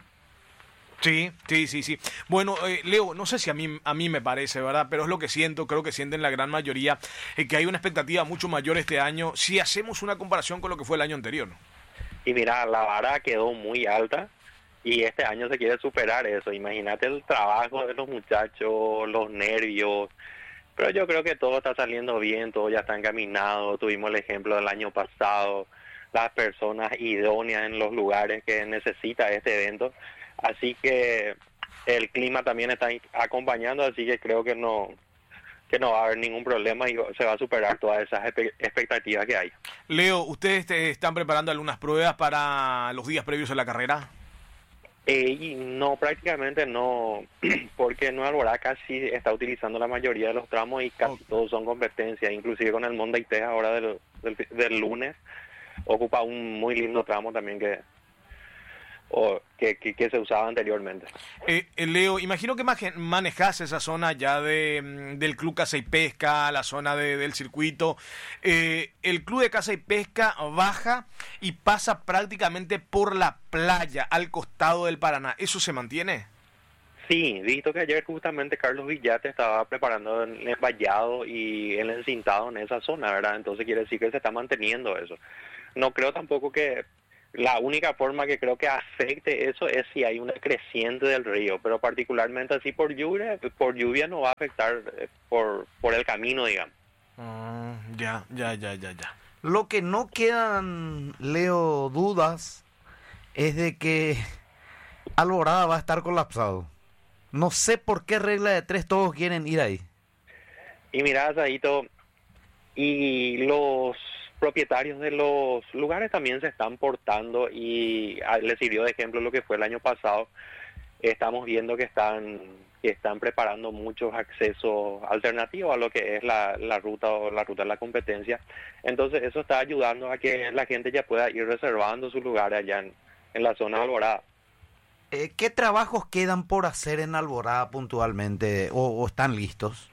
Sí. Bueno, Leo, no sé si a mí me parece, ¿verdad? Pero es lo que siento, creo que sienten la gran mayoría, que hay una expectativa mucho mayor este año si hacemos una comparación con lo que fue el año anterior, ¿no? Y mira, la vara quedó muy alta y este año se quiere superar eso. Imagínate el trabajo de los muchachos, los nervios. Pero yo creo que todo está saliendo bien, todo ya está encaminado. Tuvimos el ejemplo del año pasado, las personas idóneas en los lugares que necesita este evento. Así que el clima también está acompañando, así que creo que no va a haber ningún problema y se va a superar todas esas expectativas que hay. Leo, ¿ustedes están preparando algunas pruebas para los días previos a la carrera? No, prácticamente no, porque Nueva Alborada casi está utilizando la mayoría de los tramos y casi todos son competencias, inclusive con el Monday Test ahora del lunes, ocupa un muy lindo tramo también que se usaba anteriormente. Leo, imagino que manejas esa zona ya del Club Caza y Pesca, la zona del circuito. El Club de Caza y Pesca baja y pasa prácticamente por la playa al costado del Paraná. ¿Eso se mantiene? Sí, visto que ayer justamente Carlos Villate estaba preparando el envallado y el encintado en esa zona, ¿verdad? Entonces quiere decir que se está manteniendo eso. No creo tampoco que la única forma que creo que afecte eso es si hay una creciente del río, pero particularmente así por lluvia no va a afectar por el camino, digamos. Ya. Lo que no quedan, Leo, dudas es de que Alborada va a estar colapsado. No sé por qué regla de tres todos quieren ir ahí. Y mira, Saito, y los propietarios de los lugares también se están portando y les sirvió de ejemplo lo que fue el año pasado. Estamos viendo que están preparando muchos accesos alternativos a lo que es la ruta de la competencia. Entonces eso está ayudando a que la gente ya pueda ir reservando sus lugares allá en la zona de Alborada. ¿Qué trabajos quedan por hacer en Alborada puntualmente o están listos?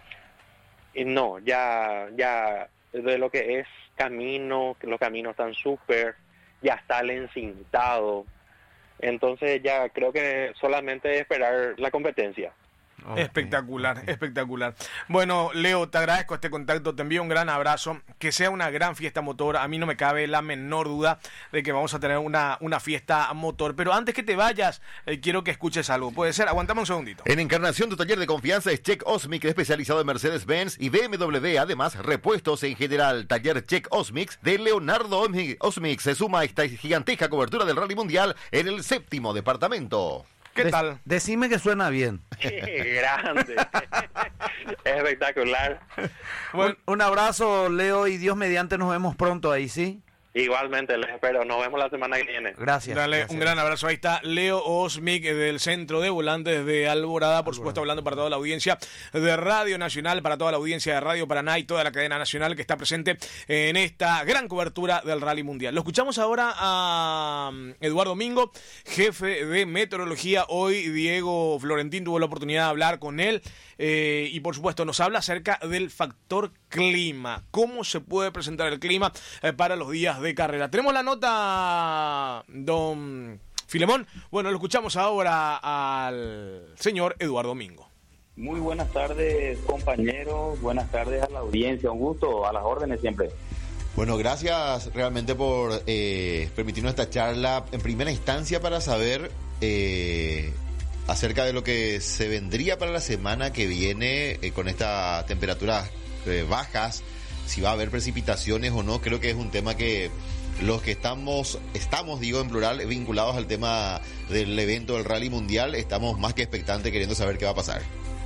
No, ya de lo que es camino, los caminos están súper, ya está el encintado. Entonces ya creo que solamente esperar la competencia. Okay. Espectacular. Bueno, Leo, te agradezco este contacto, te envío un gran abrazo, que sea una gran fiesta motor. A mí no me cabe la menor duda de que vamos a tener una fiesta motor, pero antes que te vayas, quiero que escuches algo. ¿Puede ser? Aguantame un segundito. En Encarnación, tu taller de confianza es Check Osmic, especializado en Mercedes-Benz y BMW, además repuestos en general. Taller Check Osmic de Leonardo Osmic se suma a esta gigantesca cobertura del Rally Mundial en el 7º departamento. ¿Qué tal? Decime que suena bien. Grande. Espectacular. Bueno, un abrazo, Leo, y Dios mediante nos vemos pronto ahí, ¿sí? Igualmente, les espero. Nos vemos la semana que viene. Gracias. Dale, gracias. Un gran abrazo. Ahí está Leo Osmic del Centro de Volantes de Alborada, por supuesto, hablando para toda la audiencia de Radio Nacional, para toda la audiencia de Radio Paraná y toda la cadena nacional que está presente en esta gran cobertura del Rally Mundial. Lo escuchamos ahora a Eduardo Mingo, jefe de meteorología. Hoy Diego Florentín tuvo la oportunidad de hablar con él y, por supuesto, nos habla acerca del factor clima. ¿Cómo se puede presentar el clima para los días de carrera? Tenemos la nota, don Filemón. Bueno, lo escuchamos ahora al señor Eduardo Mingo. Muy buenas tardes, compañeros. Buenas tardes a la audiencia. Un gusto, a las órdenes siempre. Bueno, gracias realmente por permitirnos esta charla en primera instancia para saber acerca de lo que se vendría para la semana que viene con estas temperaturas bajas, si va a haber precipitaciones o no. Creo que es un tema que los que estamos digo en plural, vinculados al tema del evento del Rally Mundial, estamos más que expectantes queriendo saber qué va a pasar.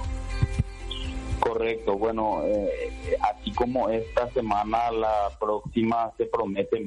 Correcto, bueno, así como esta semana, la próxima se promete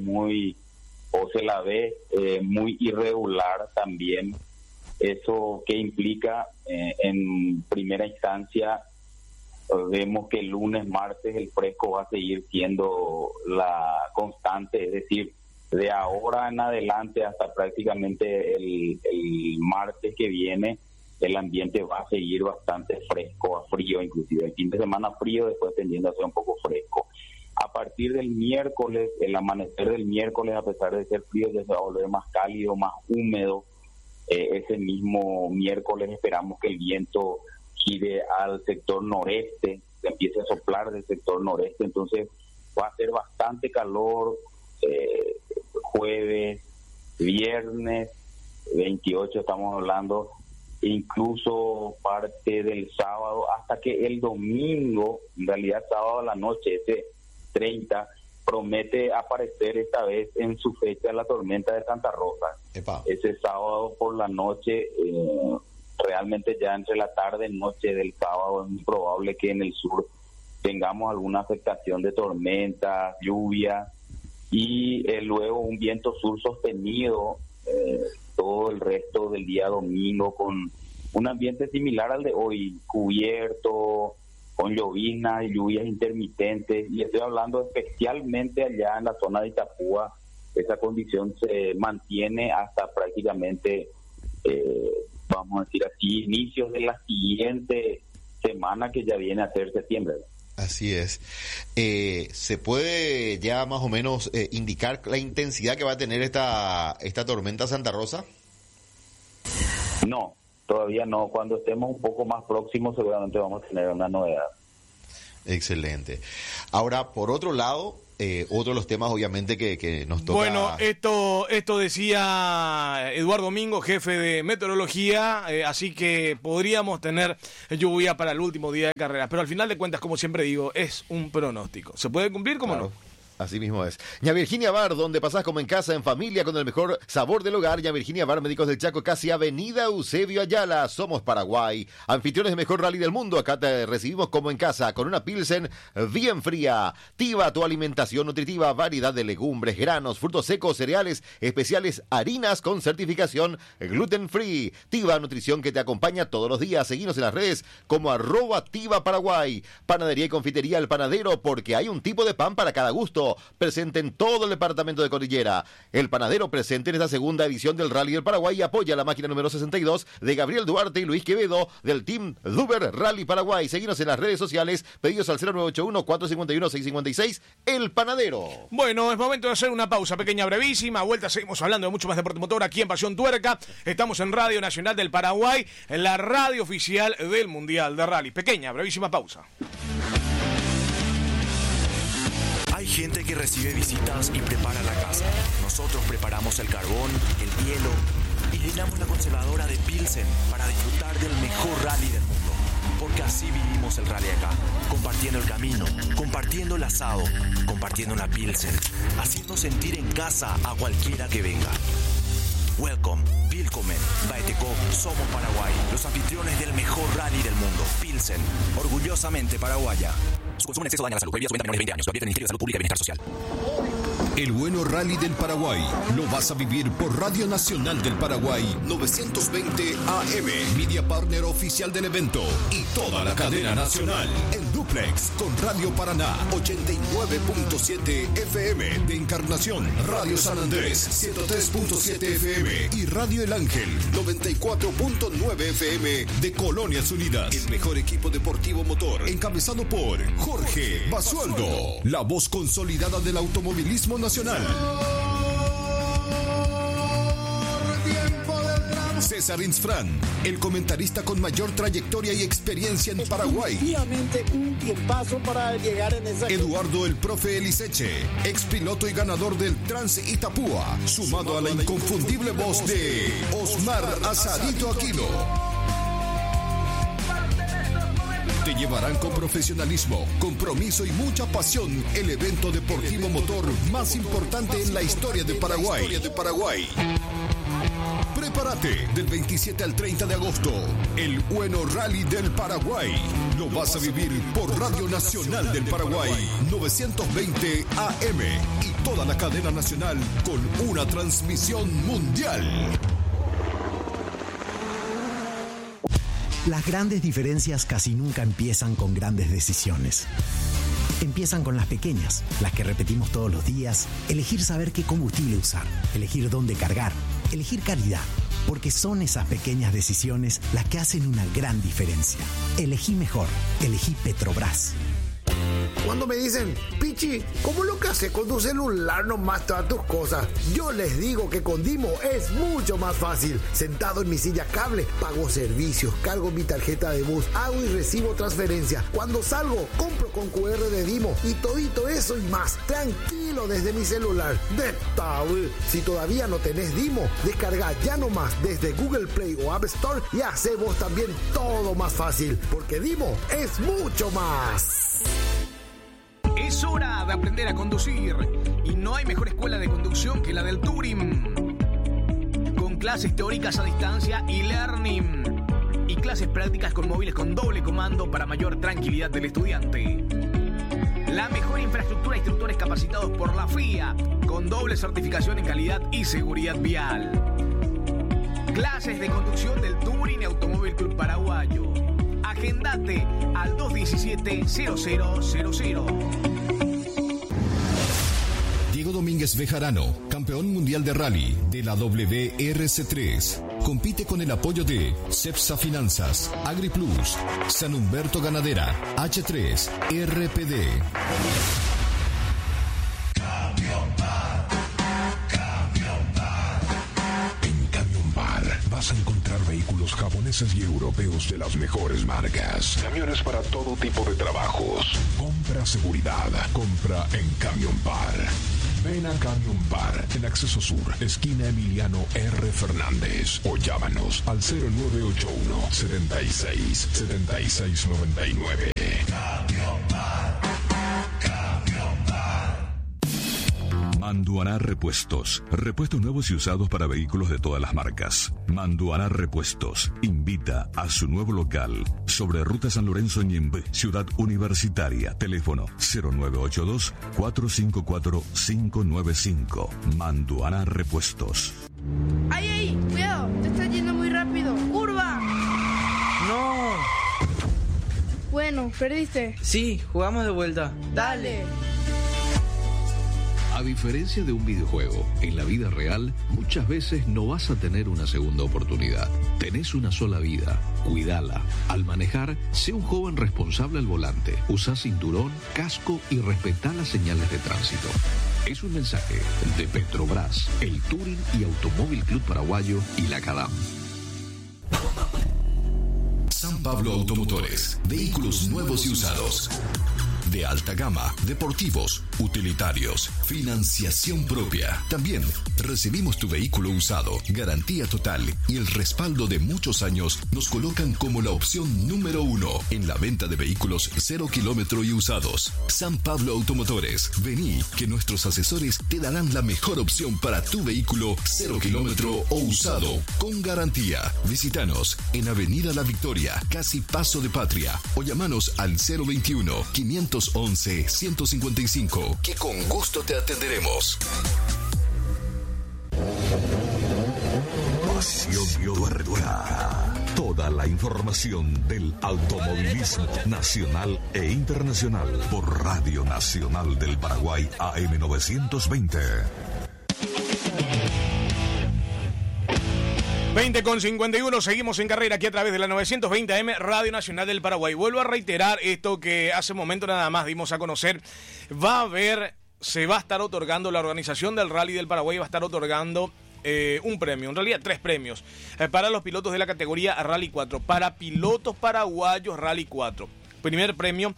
se la ve muy irregular también. Eso que implica, en primera instancia, vemos que el lunes, martes, el fresco va a seguir siendo la constante, es decir, de ahora en adelante hasta prácticamente el martes que viene, el ambiente va a seguir bastante fresco, a frío inclusive. El fin de semana frío, después tendiendo a ser un poco fresco. A partir del miércoles, el amanecer del miércoles, a pesar de ser frío, ya se va a volver más cálido, más húmedo. Ese mismo miércoles esperamos que el viento gire al sector noreste, que empiece a soplar del sector noreste, entonces va a ser bastante calor jueves, viernes 28 estamos hablando, incluso parte del sábado, hasta que el domingo, en realidad sábado a la noche, ese 30, promete aparecer esta vez en su fecha la tormenta de Santa Rosa. Epa. Ese sábado por la noche, realmente ya entre la tarde y noche del sábado es muy probable que en el sur tengamos alguna afectación de tormentas, lluvia y luego un viento sur sostenido todo el resto del día domingo con un ambiente similar al de hoy, cubierto, con lloviznas y lluvias intermitentes, y estoy hablando especialmente allá en la zona de Itapúa. Esa condición se mantiene hasta prácticamente, vamos a decir así, inicios de la siguiente semana que ya viene a ser septiembre. Así es. ¿Se puede ya más o menos indicar la intensidad que va a tener esta tormenta Santa Rosa? No, todavía no. Cuando estemos un poco más próximos seguramente vamos a tener una novedad. Excelente. Ahora, por otro lado, otro de los temas obviamente que nos toca... Bueno, esto decía Eduardo Domingo, jefe de meteorología, así que podríamos tener lluvia para el último día de carrera, pero al final de cuentas, como siempre digo, es un pronóstico. ¿Se puede cumplir? ¿Cómo no? Así mismo es. Ña Virginia Bar, donde pasás como en casa, en familia, con el mejor sabor del hogar. Ña Virginia Bar, Médicos del Chaco, casi Avenida Eusebio Ayala. Somos Paraguay. Anfitriones de mejor rally del mundo. Acá te recibimos como en casa, con una Pilsen bien fría. Tiva, tu alimentación nutritiva. Variedad de legumbres, granos, frutos secos, cereales, especiales, harinas con certificación gluten free. Tiva, nutrición que te acompaña todos los días. Seguinos en las redes como @Tiva Paraguay. Panadería y confitería El Panadero, porque hay un tipo de pan para cada gusto. Presente en todo el departamento de Cordillera. El Panadero presente en esta segunda edición del Rally del Paraguay y apoya la máquina número 62 de Gabriel Duarte y Luis Quevedo del Team Duber Rally Paraguay. Seguinos en las redes sociales, pedidos al 0981-451-656, El Panadero. Bueno, es momento de hacer una pausa pequeña, brevísima. A vuelta seguimos hablando de mucho más deporte motor aquí en Pasión Tuerca. Estamos en Radio Nacional del Paraguay, en la radio oficial del Mundial de Rally. Pequeña, brevísima pausa. Hay gente que recibe visitas y prepara la casa. Nosotros preparamos el carbón, el hielo y llenamos la conservadora de Pilsen para disfrutar del mejor rally del mundo. Porque así vivimos el rally acá, compartiendo el camino, compartiendo el asado, compartiendo una Pilsen, haciendo sentir en casa a cualquiera que venga. Welcome, Willkommen, Baeteco, somos Paraguay, los anfitriones del mejor rally del mundo. Pilsen, orgullosamente paraguaya. Su consumo en exceso daña la salud. Prohibida su venta a menores de 20 años. Lo advierte el Ministerio de Salud Pública y Bienestar Social. El bueno rally del Paraguay lo vas a vivir por Radio Nacional del Paraguay 920 AM, media partner oficial del evento y toda la cadena nacional en duplex con Radio Paraná 89.7 FM de Encarnación, Radio San Andrés 103.7 FM y Radio El Ángel 94.9 FM de Colonias Unidas. El mejor equipo deportivo motor encabezado por Jorge Basualdo, la voz consolidada del automovilismo nacional. César Insfrán, el comentarista con mayor trayectoria y experiencia en Paraguay. Efectivamente, un tiempazo para llegar en esa... Eduardo el Profe Eliseche, ex piloto y ganador del Trans Itapúa, sumado a la inconfundible voz de Osmar Asadito Aquino. Te llevarán con profesionalismo, compromiso y mucha pasión el evento deportivo motor más importante en la historia de Paraguay. Prepárate del 27 al 30 de agosto, el bueno Rally del Paraguay. Lo vas a vivir por Radio Nacional del Paraguay 920 AM y toda la cadena nacional con una transmisión mundial. Las grandes diferencias casi nunca empiezan con grandes decisiones. Empiezan con las pequeñas, las que repetimos todos los días, elegir saber qué combustible usar, elegir dónde cargar, elegir calidad, porque son esas pequeñas decisiones las que hacen una gran diferencia. Elegí mejor, elegí Petrobras. Cuando me dicen, Pichi, ¿cómo lo que haces con tu celular nomás todas tus cosas? Yo les digo que con Dimo es mucho más fácil. Sentado en mi silla cable, pago servicios, cargo mi tarjeta de bus, hago y recibo transferencia. Cuando salgo, compro con QR de Dimo y todito eso y más. Tranquilo desde mi celular. Si todavía no tenés Dimo, descarga ya nomás desde Google Play o App Store y hace vos también todo más fácil. Porque Dimo es mucho más. Es hora de aprender a conducir y no hay mejor escuela de conducción que la del Turing. Con clases teóricas a distancia y learning y clases prácticas con móviles con doble comando para mayor tranquilidad del estudiante. La mejor infraestructura, instructores capacitados por la FIA con doble certificación en calidad y seguridad vial. Clases de conducción del Turing Automóvil Club Paraguayo. Agendate al 217-0000. Diego Domínguez Bejarano, campeón mundial de rally de la WRC3. Compite con el apoyo de Cepsa Finanzas, AgriPlus, San Humberto Ganadera, H3, RPD. Vas a encontrar vehículos Vehículos japoneses y europeos de las mejores marcas. Camiones para todo tipo de trabajos. Compra seguridad. Compra en Camión Par. Ven a Camión Par, en Acceso Sur, esquina Emiliano R. Fernández. O llámanos al 0981 76 76 99. Camión Par. Camión Par. Manduaná Repuestos. Repuestos nuevos y usados para vehículos de todas las marcas. Manduaná Repuestos invita a su nuevo local sobre Ruta San Lorenzo Ñemby, Ciudad Universitaria. Teléfono 0982-454-595. Manduaná Repuestos. ¡Ay, ay! ¡Cuidado! Te estás yendo muy rápido. ¡Curva! No. Bueno, perdiste. Sí, jugamos de vuelta. Dale. A diferencia de un videojuego, en la vida real muchas veces no vas a tener una segunda oportunidad. Tenés una sola vida, cuídala. Al manejar, sé un joven responsable al volante. Usa cinturón, casco y respetá las señales de tránsito. Es un mensaje de Petrobras, el Touring y Automóvil Club Paraguayo y la CADAM. San Pablo Automotores. Vehículos nuevos y usados. De alta gama, deportivos, utilitarios, financiación propia. También recibimos tu vehículo usado, garantía total y el respaldo de muchos años nos colocan como la opción número 1 en la venta de vehículos 0 kilómetro y usados. San Pablo Automotores. Vení, que nuestros asesores te darán la mejor opción para tu vehículo 0 kilómetro o usado, con garantía. Visítanos en Avenida La Victoria, casi Paso de Patria, o llamanos al 021-511-155, que con gusto te atenderemos. Pasión Tuerca. Toda la información del automovilismo nacional e internacional por Radio Nacional del Paraguay AM 920. 20:51, seguimos en carrera aquí a través de la 920 AM Radio Nacional del Paraguay. Vuelvo a reiterar esto que hace un momento nada más dimos a conocer. Se va a estar otorgando, la organización del Rally del Paraguay va a estar otorgando un premio, en realidad 3 premios, para los pilotos de la categoría Rally 4, para pilotos paraguayos Rally 4. Primer premio,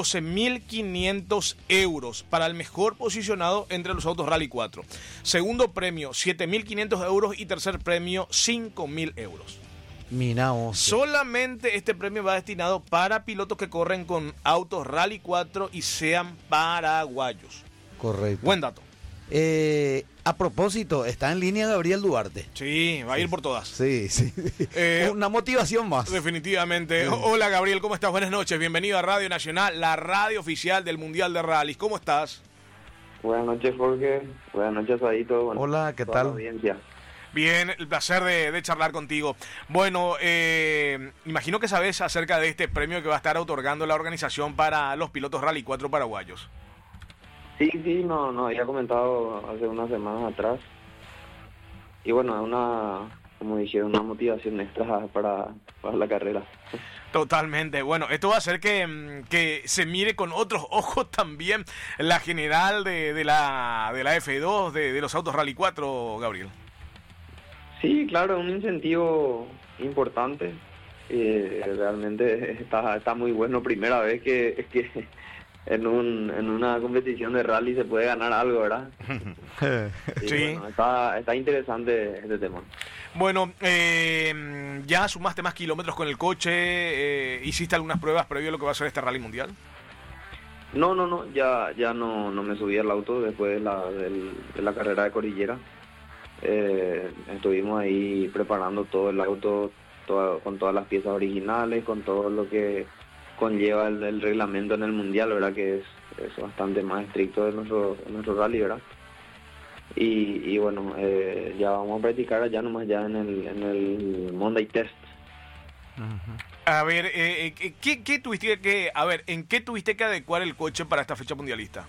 12.500 euros para el mejor posicionado entre los autos Rally 4. Segundo premio, 7.500 euros y tercer premio, 5.000 euros. Miramos. Solamente este premio va destinado para pilotos que corren con autos Rally 4 y sean paraguayos. Correcto. Buen dato. A propósito, está en línea Gabriel Duarte. Sí, va a ir por todas. Sí. Una motivación más. Definitivamente. Sí. Hola Gabriel, ¿cómo estás? Buenas noches. Bienvenido a Radio Nacional, la radio oficial del Mundial de Rallys. ¿Cómo estás? Buenas noches, Jorge. Buenas noches, Adito. Hola, ¿qué tal? Audiencia. Bien, el placer de charlar contigo. Bueno, imagino que sabes acerca de este premio que va a estar otorgando la organización para los pilotos Rally 4 paraguayos. Sí, no había comentado hace unas semanas atrás. Y bueno, es como dijeron, una motivación extra para la carrera. Totalmente. Bueno, esto va a hacer que se mire con otros ojos también la general de la F2, de los autos Rally 4, Gabriel. Sí, claro, un incentivo importante. Realmente está muy bueno. Primera vez que en una competición de rally se puede ganar algo, ¿verdad? Sí. Bueno, está interesante este tema. Bueno, ¿ya sumaste más kilómetros con el coche? ¿Hiciste algunas pruebas previo a lo que va a ser este rally mundial? No, ya no me subí al auto después de la carrera de Cordillera. Estuvimos ahí preparando todo el auto, con todas las piezas originales, con todo lo que conlleva el reglamento en el mundial, ¿verdad? Que es bastante más estricto de nuestro rally, ¿verdad? Y bueno, ya vamos a practicar ya en el Monday Test. A ver, ¿en qué tuviste que adecuar el coche para esta fecha mundialista?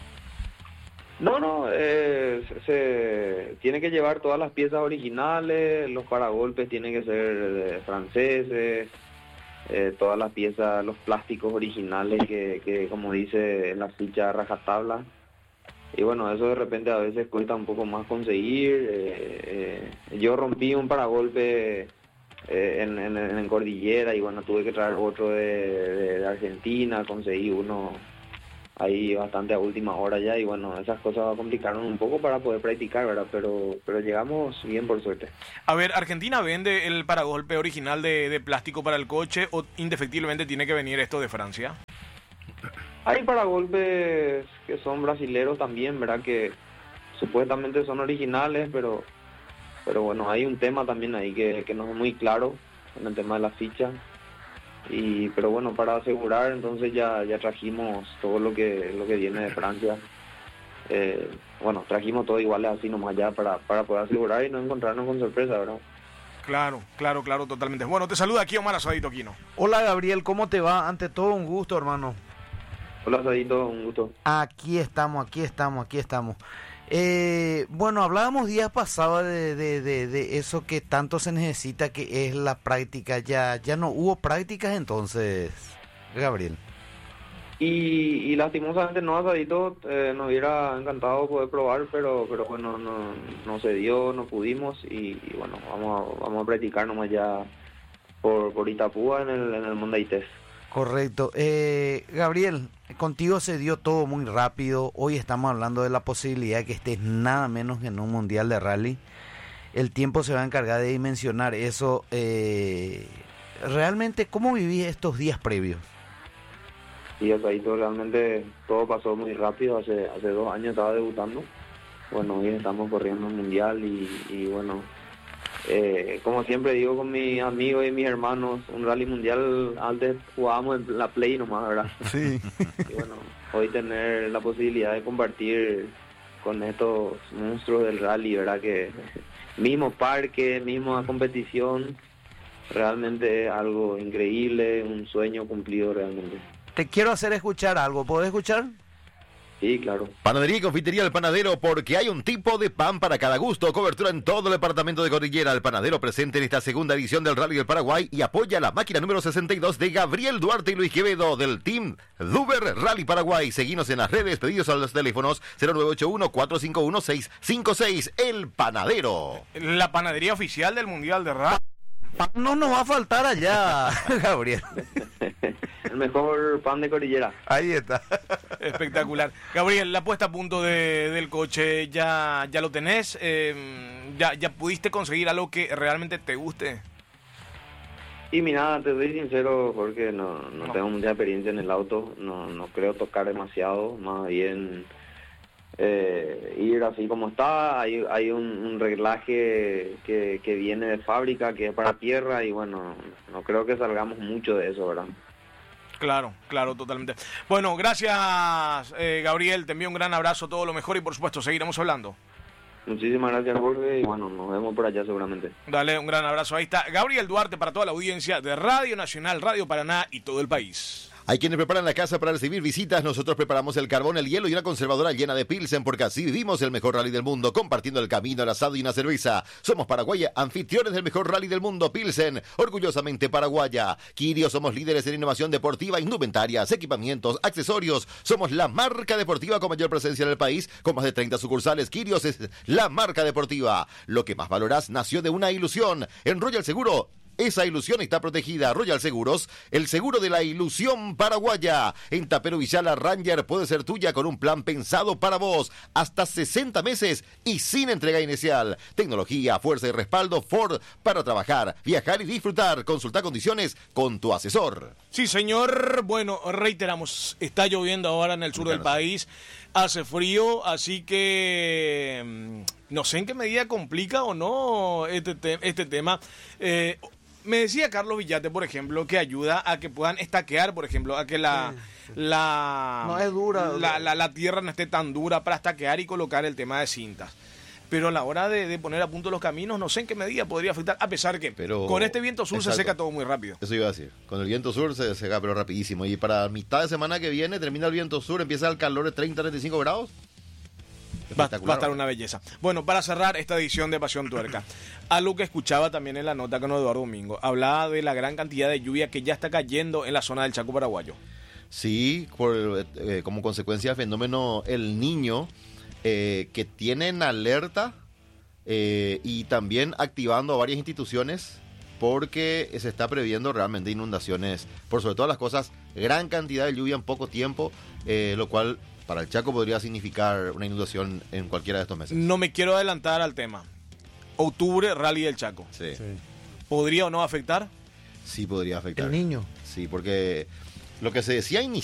No, se tiene que llevar todas las piezas originales, los paragolpes tienen que ser franceses, todas las piezas, los plásticos originales que como dice en la ficha rajatabla. Y bueno, eso de repente a veces cuesta un poco más conseguir. Yo rompí un paragolpe en Cordillera, y bueno, tuve que traer otro de Argentina, conseguí uno ahí bastante a última hora ya, y bueno, esas cosas complicaron un poco para poder practicar, ¿verdad? Pero llegamos bien, por suerte. A ver, ¿Argentina vende el paragolpe original de plástico para el coche o indefectiblemente tiene que venir esto de Francia? Hay paragolpes que son brasileros también, ¿verdad? Que supuestamente son originales, pero bueno, hay un tema también ahí que no es muy claro en el tema de las fichas. Pero bueno, para asegurar, entonces ya trajimos todo lo que viene de Francia. Bueno, trajimos todo igual así nomás ya para poder asegurar y no encontrarnos con sorpresa, ¿verdad? Claro, totalmente. Bueno, te saluda aquí Omar Asadito Quino. Hola Gabriel, ¿cómo te va? Ante todo, un gusto, hermano. Hola Asadito, un gusto. Aquí estamos. Bueno, hablábamos días pasados de eso que tanto se necesita, que es la práctica. Ya no hubo prácticas entonces, Gabriel. Y lastimosamente no, Asadito, nos hubiera encantado poder probar, pero bueno, no se dio, no pudimos, y bueno, vamos a practicar nomás ya por Itapúa en el Monday Test. Correcto. Gabriel, contigo se dio todo muy rápido. Hoy estamos hablando de la posibilidad de que estés nada menos que en un mundial de rally. El tiempo se va a encargar de dimensionar eso. Realmente, ¿cómo vivís estos días previos? Sí, Asadito, realmente todo pasó muy rápido. Hace 2 años estaba debutando. Bueno, hoy estamos corriendo un mundial y bueno... como siempre digo con mis amigos y mis hermanos, un rally mundial antes jugábamos en la Play nomás, ¿verdad? Sí. Y bueno, hoy tener la posibilidad de compartir con estos monstruos del rally, ¿verdad? Que mismo parque, misma competición, realmente es algo increíble, un sueño cumplido realmente. Te quiero hacer escuchar algo, ¿podés escuchar? Sí, claro. Panadería y confitería El Panadero, porque hay un tipo de pan para cada gusto. Cobertura en todo el departamento de Cordillera. El Panadero presente en esta segunda edición del Rally del Paraguay y apoya la máquina número 62 de Gabriel Duarte y Luis Quevedo del Team Duber Rally Paraguay. Seguinos en las redes, pedidos a los teléfonos 0981-451-656. El Panadero. La panadería oficial del Mundial de Rally. No nos va a faltar allá, Gabriel. El mejor pan de Cordillera. Ahí está. Espectacular. Gabriel, la puesta a punto del coche, ¿ya lo tenés? ¿Ya pudiste conseguir algo que realmente te guste? Y mira, te soy sincero, porque no tengo mucha experiencia en el auto. No creo tocar demasiado, más bien... ir así como está. Hay un reglaje que viene de fábrica, que es para tierra, y bueno, no creo que salgamos mucho de eso, ¿verdad? Claro, totalmente. Bueno, gracias Gabriel, te envío un gran abrazo, todo lo mejor y por supuesto seguiremos hablando. Muchísimas gracias, Jorge, y bueno, nos vemos por allá seguramente. Dale, un gran abrazo. Ahí está Gabriel Duarte para toda la audiencia de Radio Nacional, Radio Paraná y todo el país. Hay quienes preparan la casa para recibir visitas. Nosotros preparamos el carbón, el hielo y una conservadora llena de Pilsen, porque así vivimos el mejor rally del mundo, compartiendo el camino, el asado y una cerveza. Somos Paraguay, anfitriones del mejor rally del mundo, Pilsen, orgullosamente paraguaya. Quirio, somos líderes en innovación deportiva, indumentarias, equipamientos, accesorios. Somos la marca deportiva con mayor presencia en el país, con más de 30 sucursales. Quirios es la marca deportiva. Lo que más valorás nació de una ilusión. En Royal Seguro, esa ilusión está protegida. Royal Seguros, el seguro de la ilusión paraguaya. En Tapero Villara, Ranger puede ser tuya con un plan pensado para vos. Hasta 60 meses y sin entrega inicial. Tecnología, fuerza y respaldo Ford para trabajar, viajar y disfrutar. Consulta condiciones con tu asesor. Sí, señor. Bueno, reiteramos, está lloviendo ahora en el sur del país. Hace frío, así que no sé en qué medida complica o no este tema. Me decía Carlos Villate, por ejemplo, que ayuda a que puedan estaquear, por ejemplo, a que no es dura, la tierra no esté tan dura para estaquear y colocar el tema de cintas. Pero a la hora de poner a punto los caminos, no sé en qué medida podría afectar, a pesar que con este viento sur se seca todo muy rápido. Eso iba a decir, con el viento sur se seca pero rapidísimo. Y para mitad de semana que viene termina el viento sur, empieza el calor de 30-35 grados. Va a estar una belleza. Bueno, para cerrar esta edición de Pasión Tuerca, algo que escuchaba también en la nota con Eduardo Domingo, hablaba de la gran cantidad de lluvia que ya está cayendo en la zona del Chaco paraguayo. Sí, como consecuencia del fenómeno El Niño, que tienen alerta y también activando a varias instituciones porque se está previendo realmente inundaciones, por sobre todas las cosas, gran cantidad de lluvia en poco tiempo, lo cual para el Chaco podría significar una inundación en cualquiera de estos meses. No me quiero adelantar al tema. Octubre, Rally del Chaco. Sí. ¿Podría o no afectar? Sí, podría afectar. El niño. Sí, porque lo que se decía inicialmente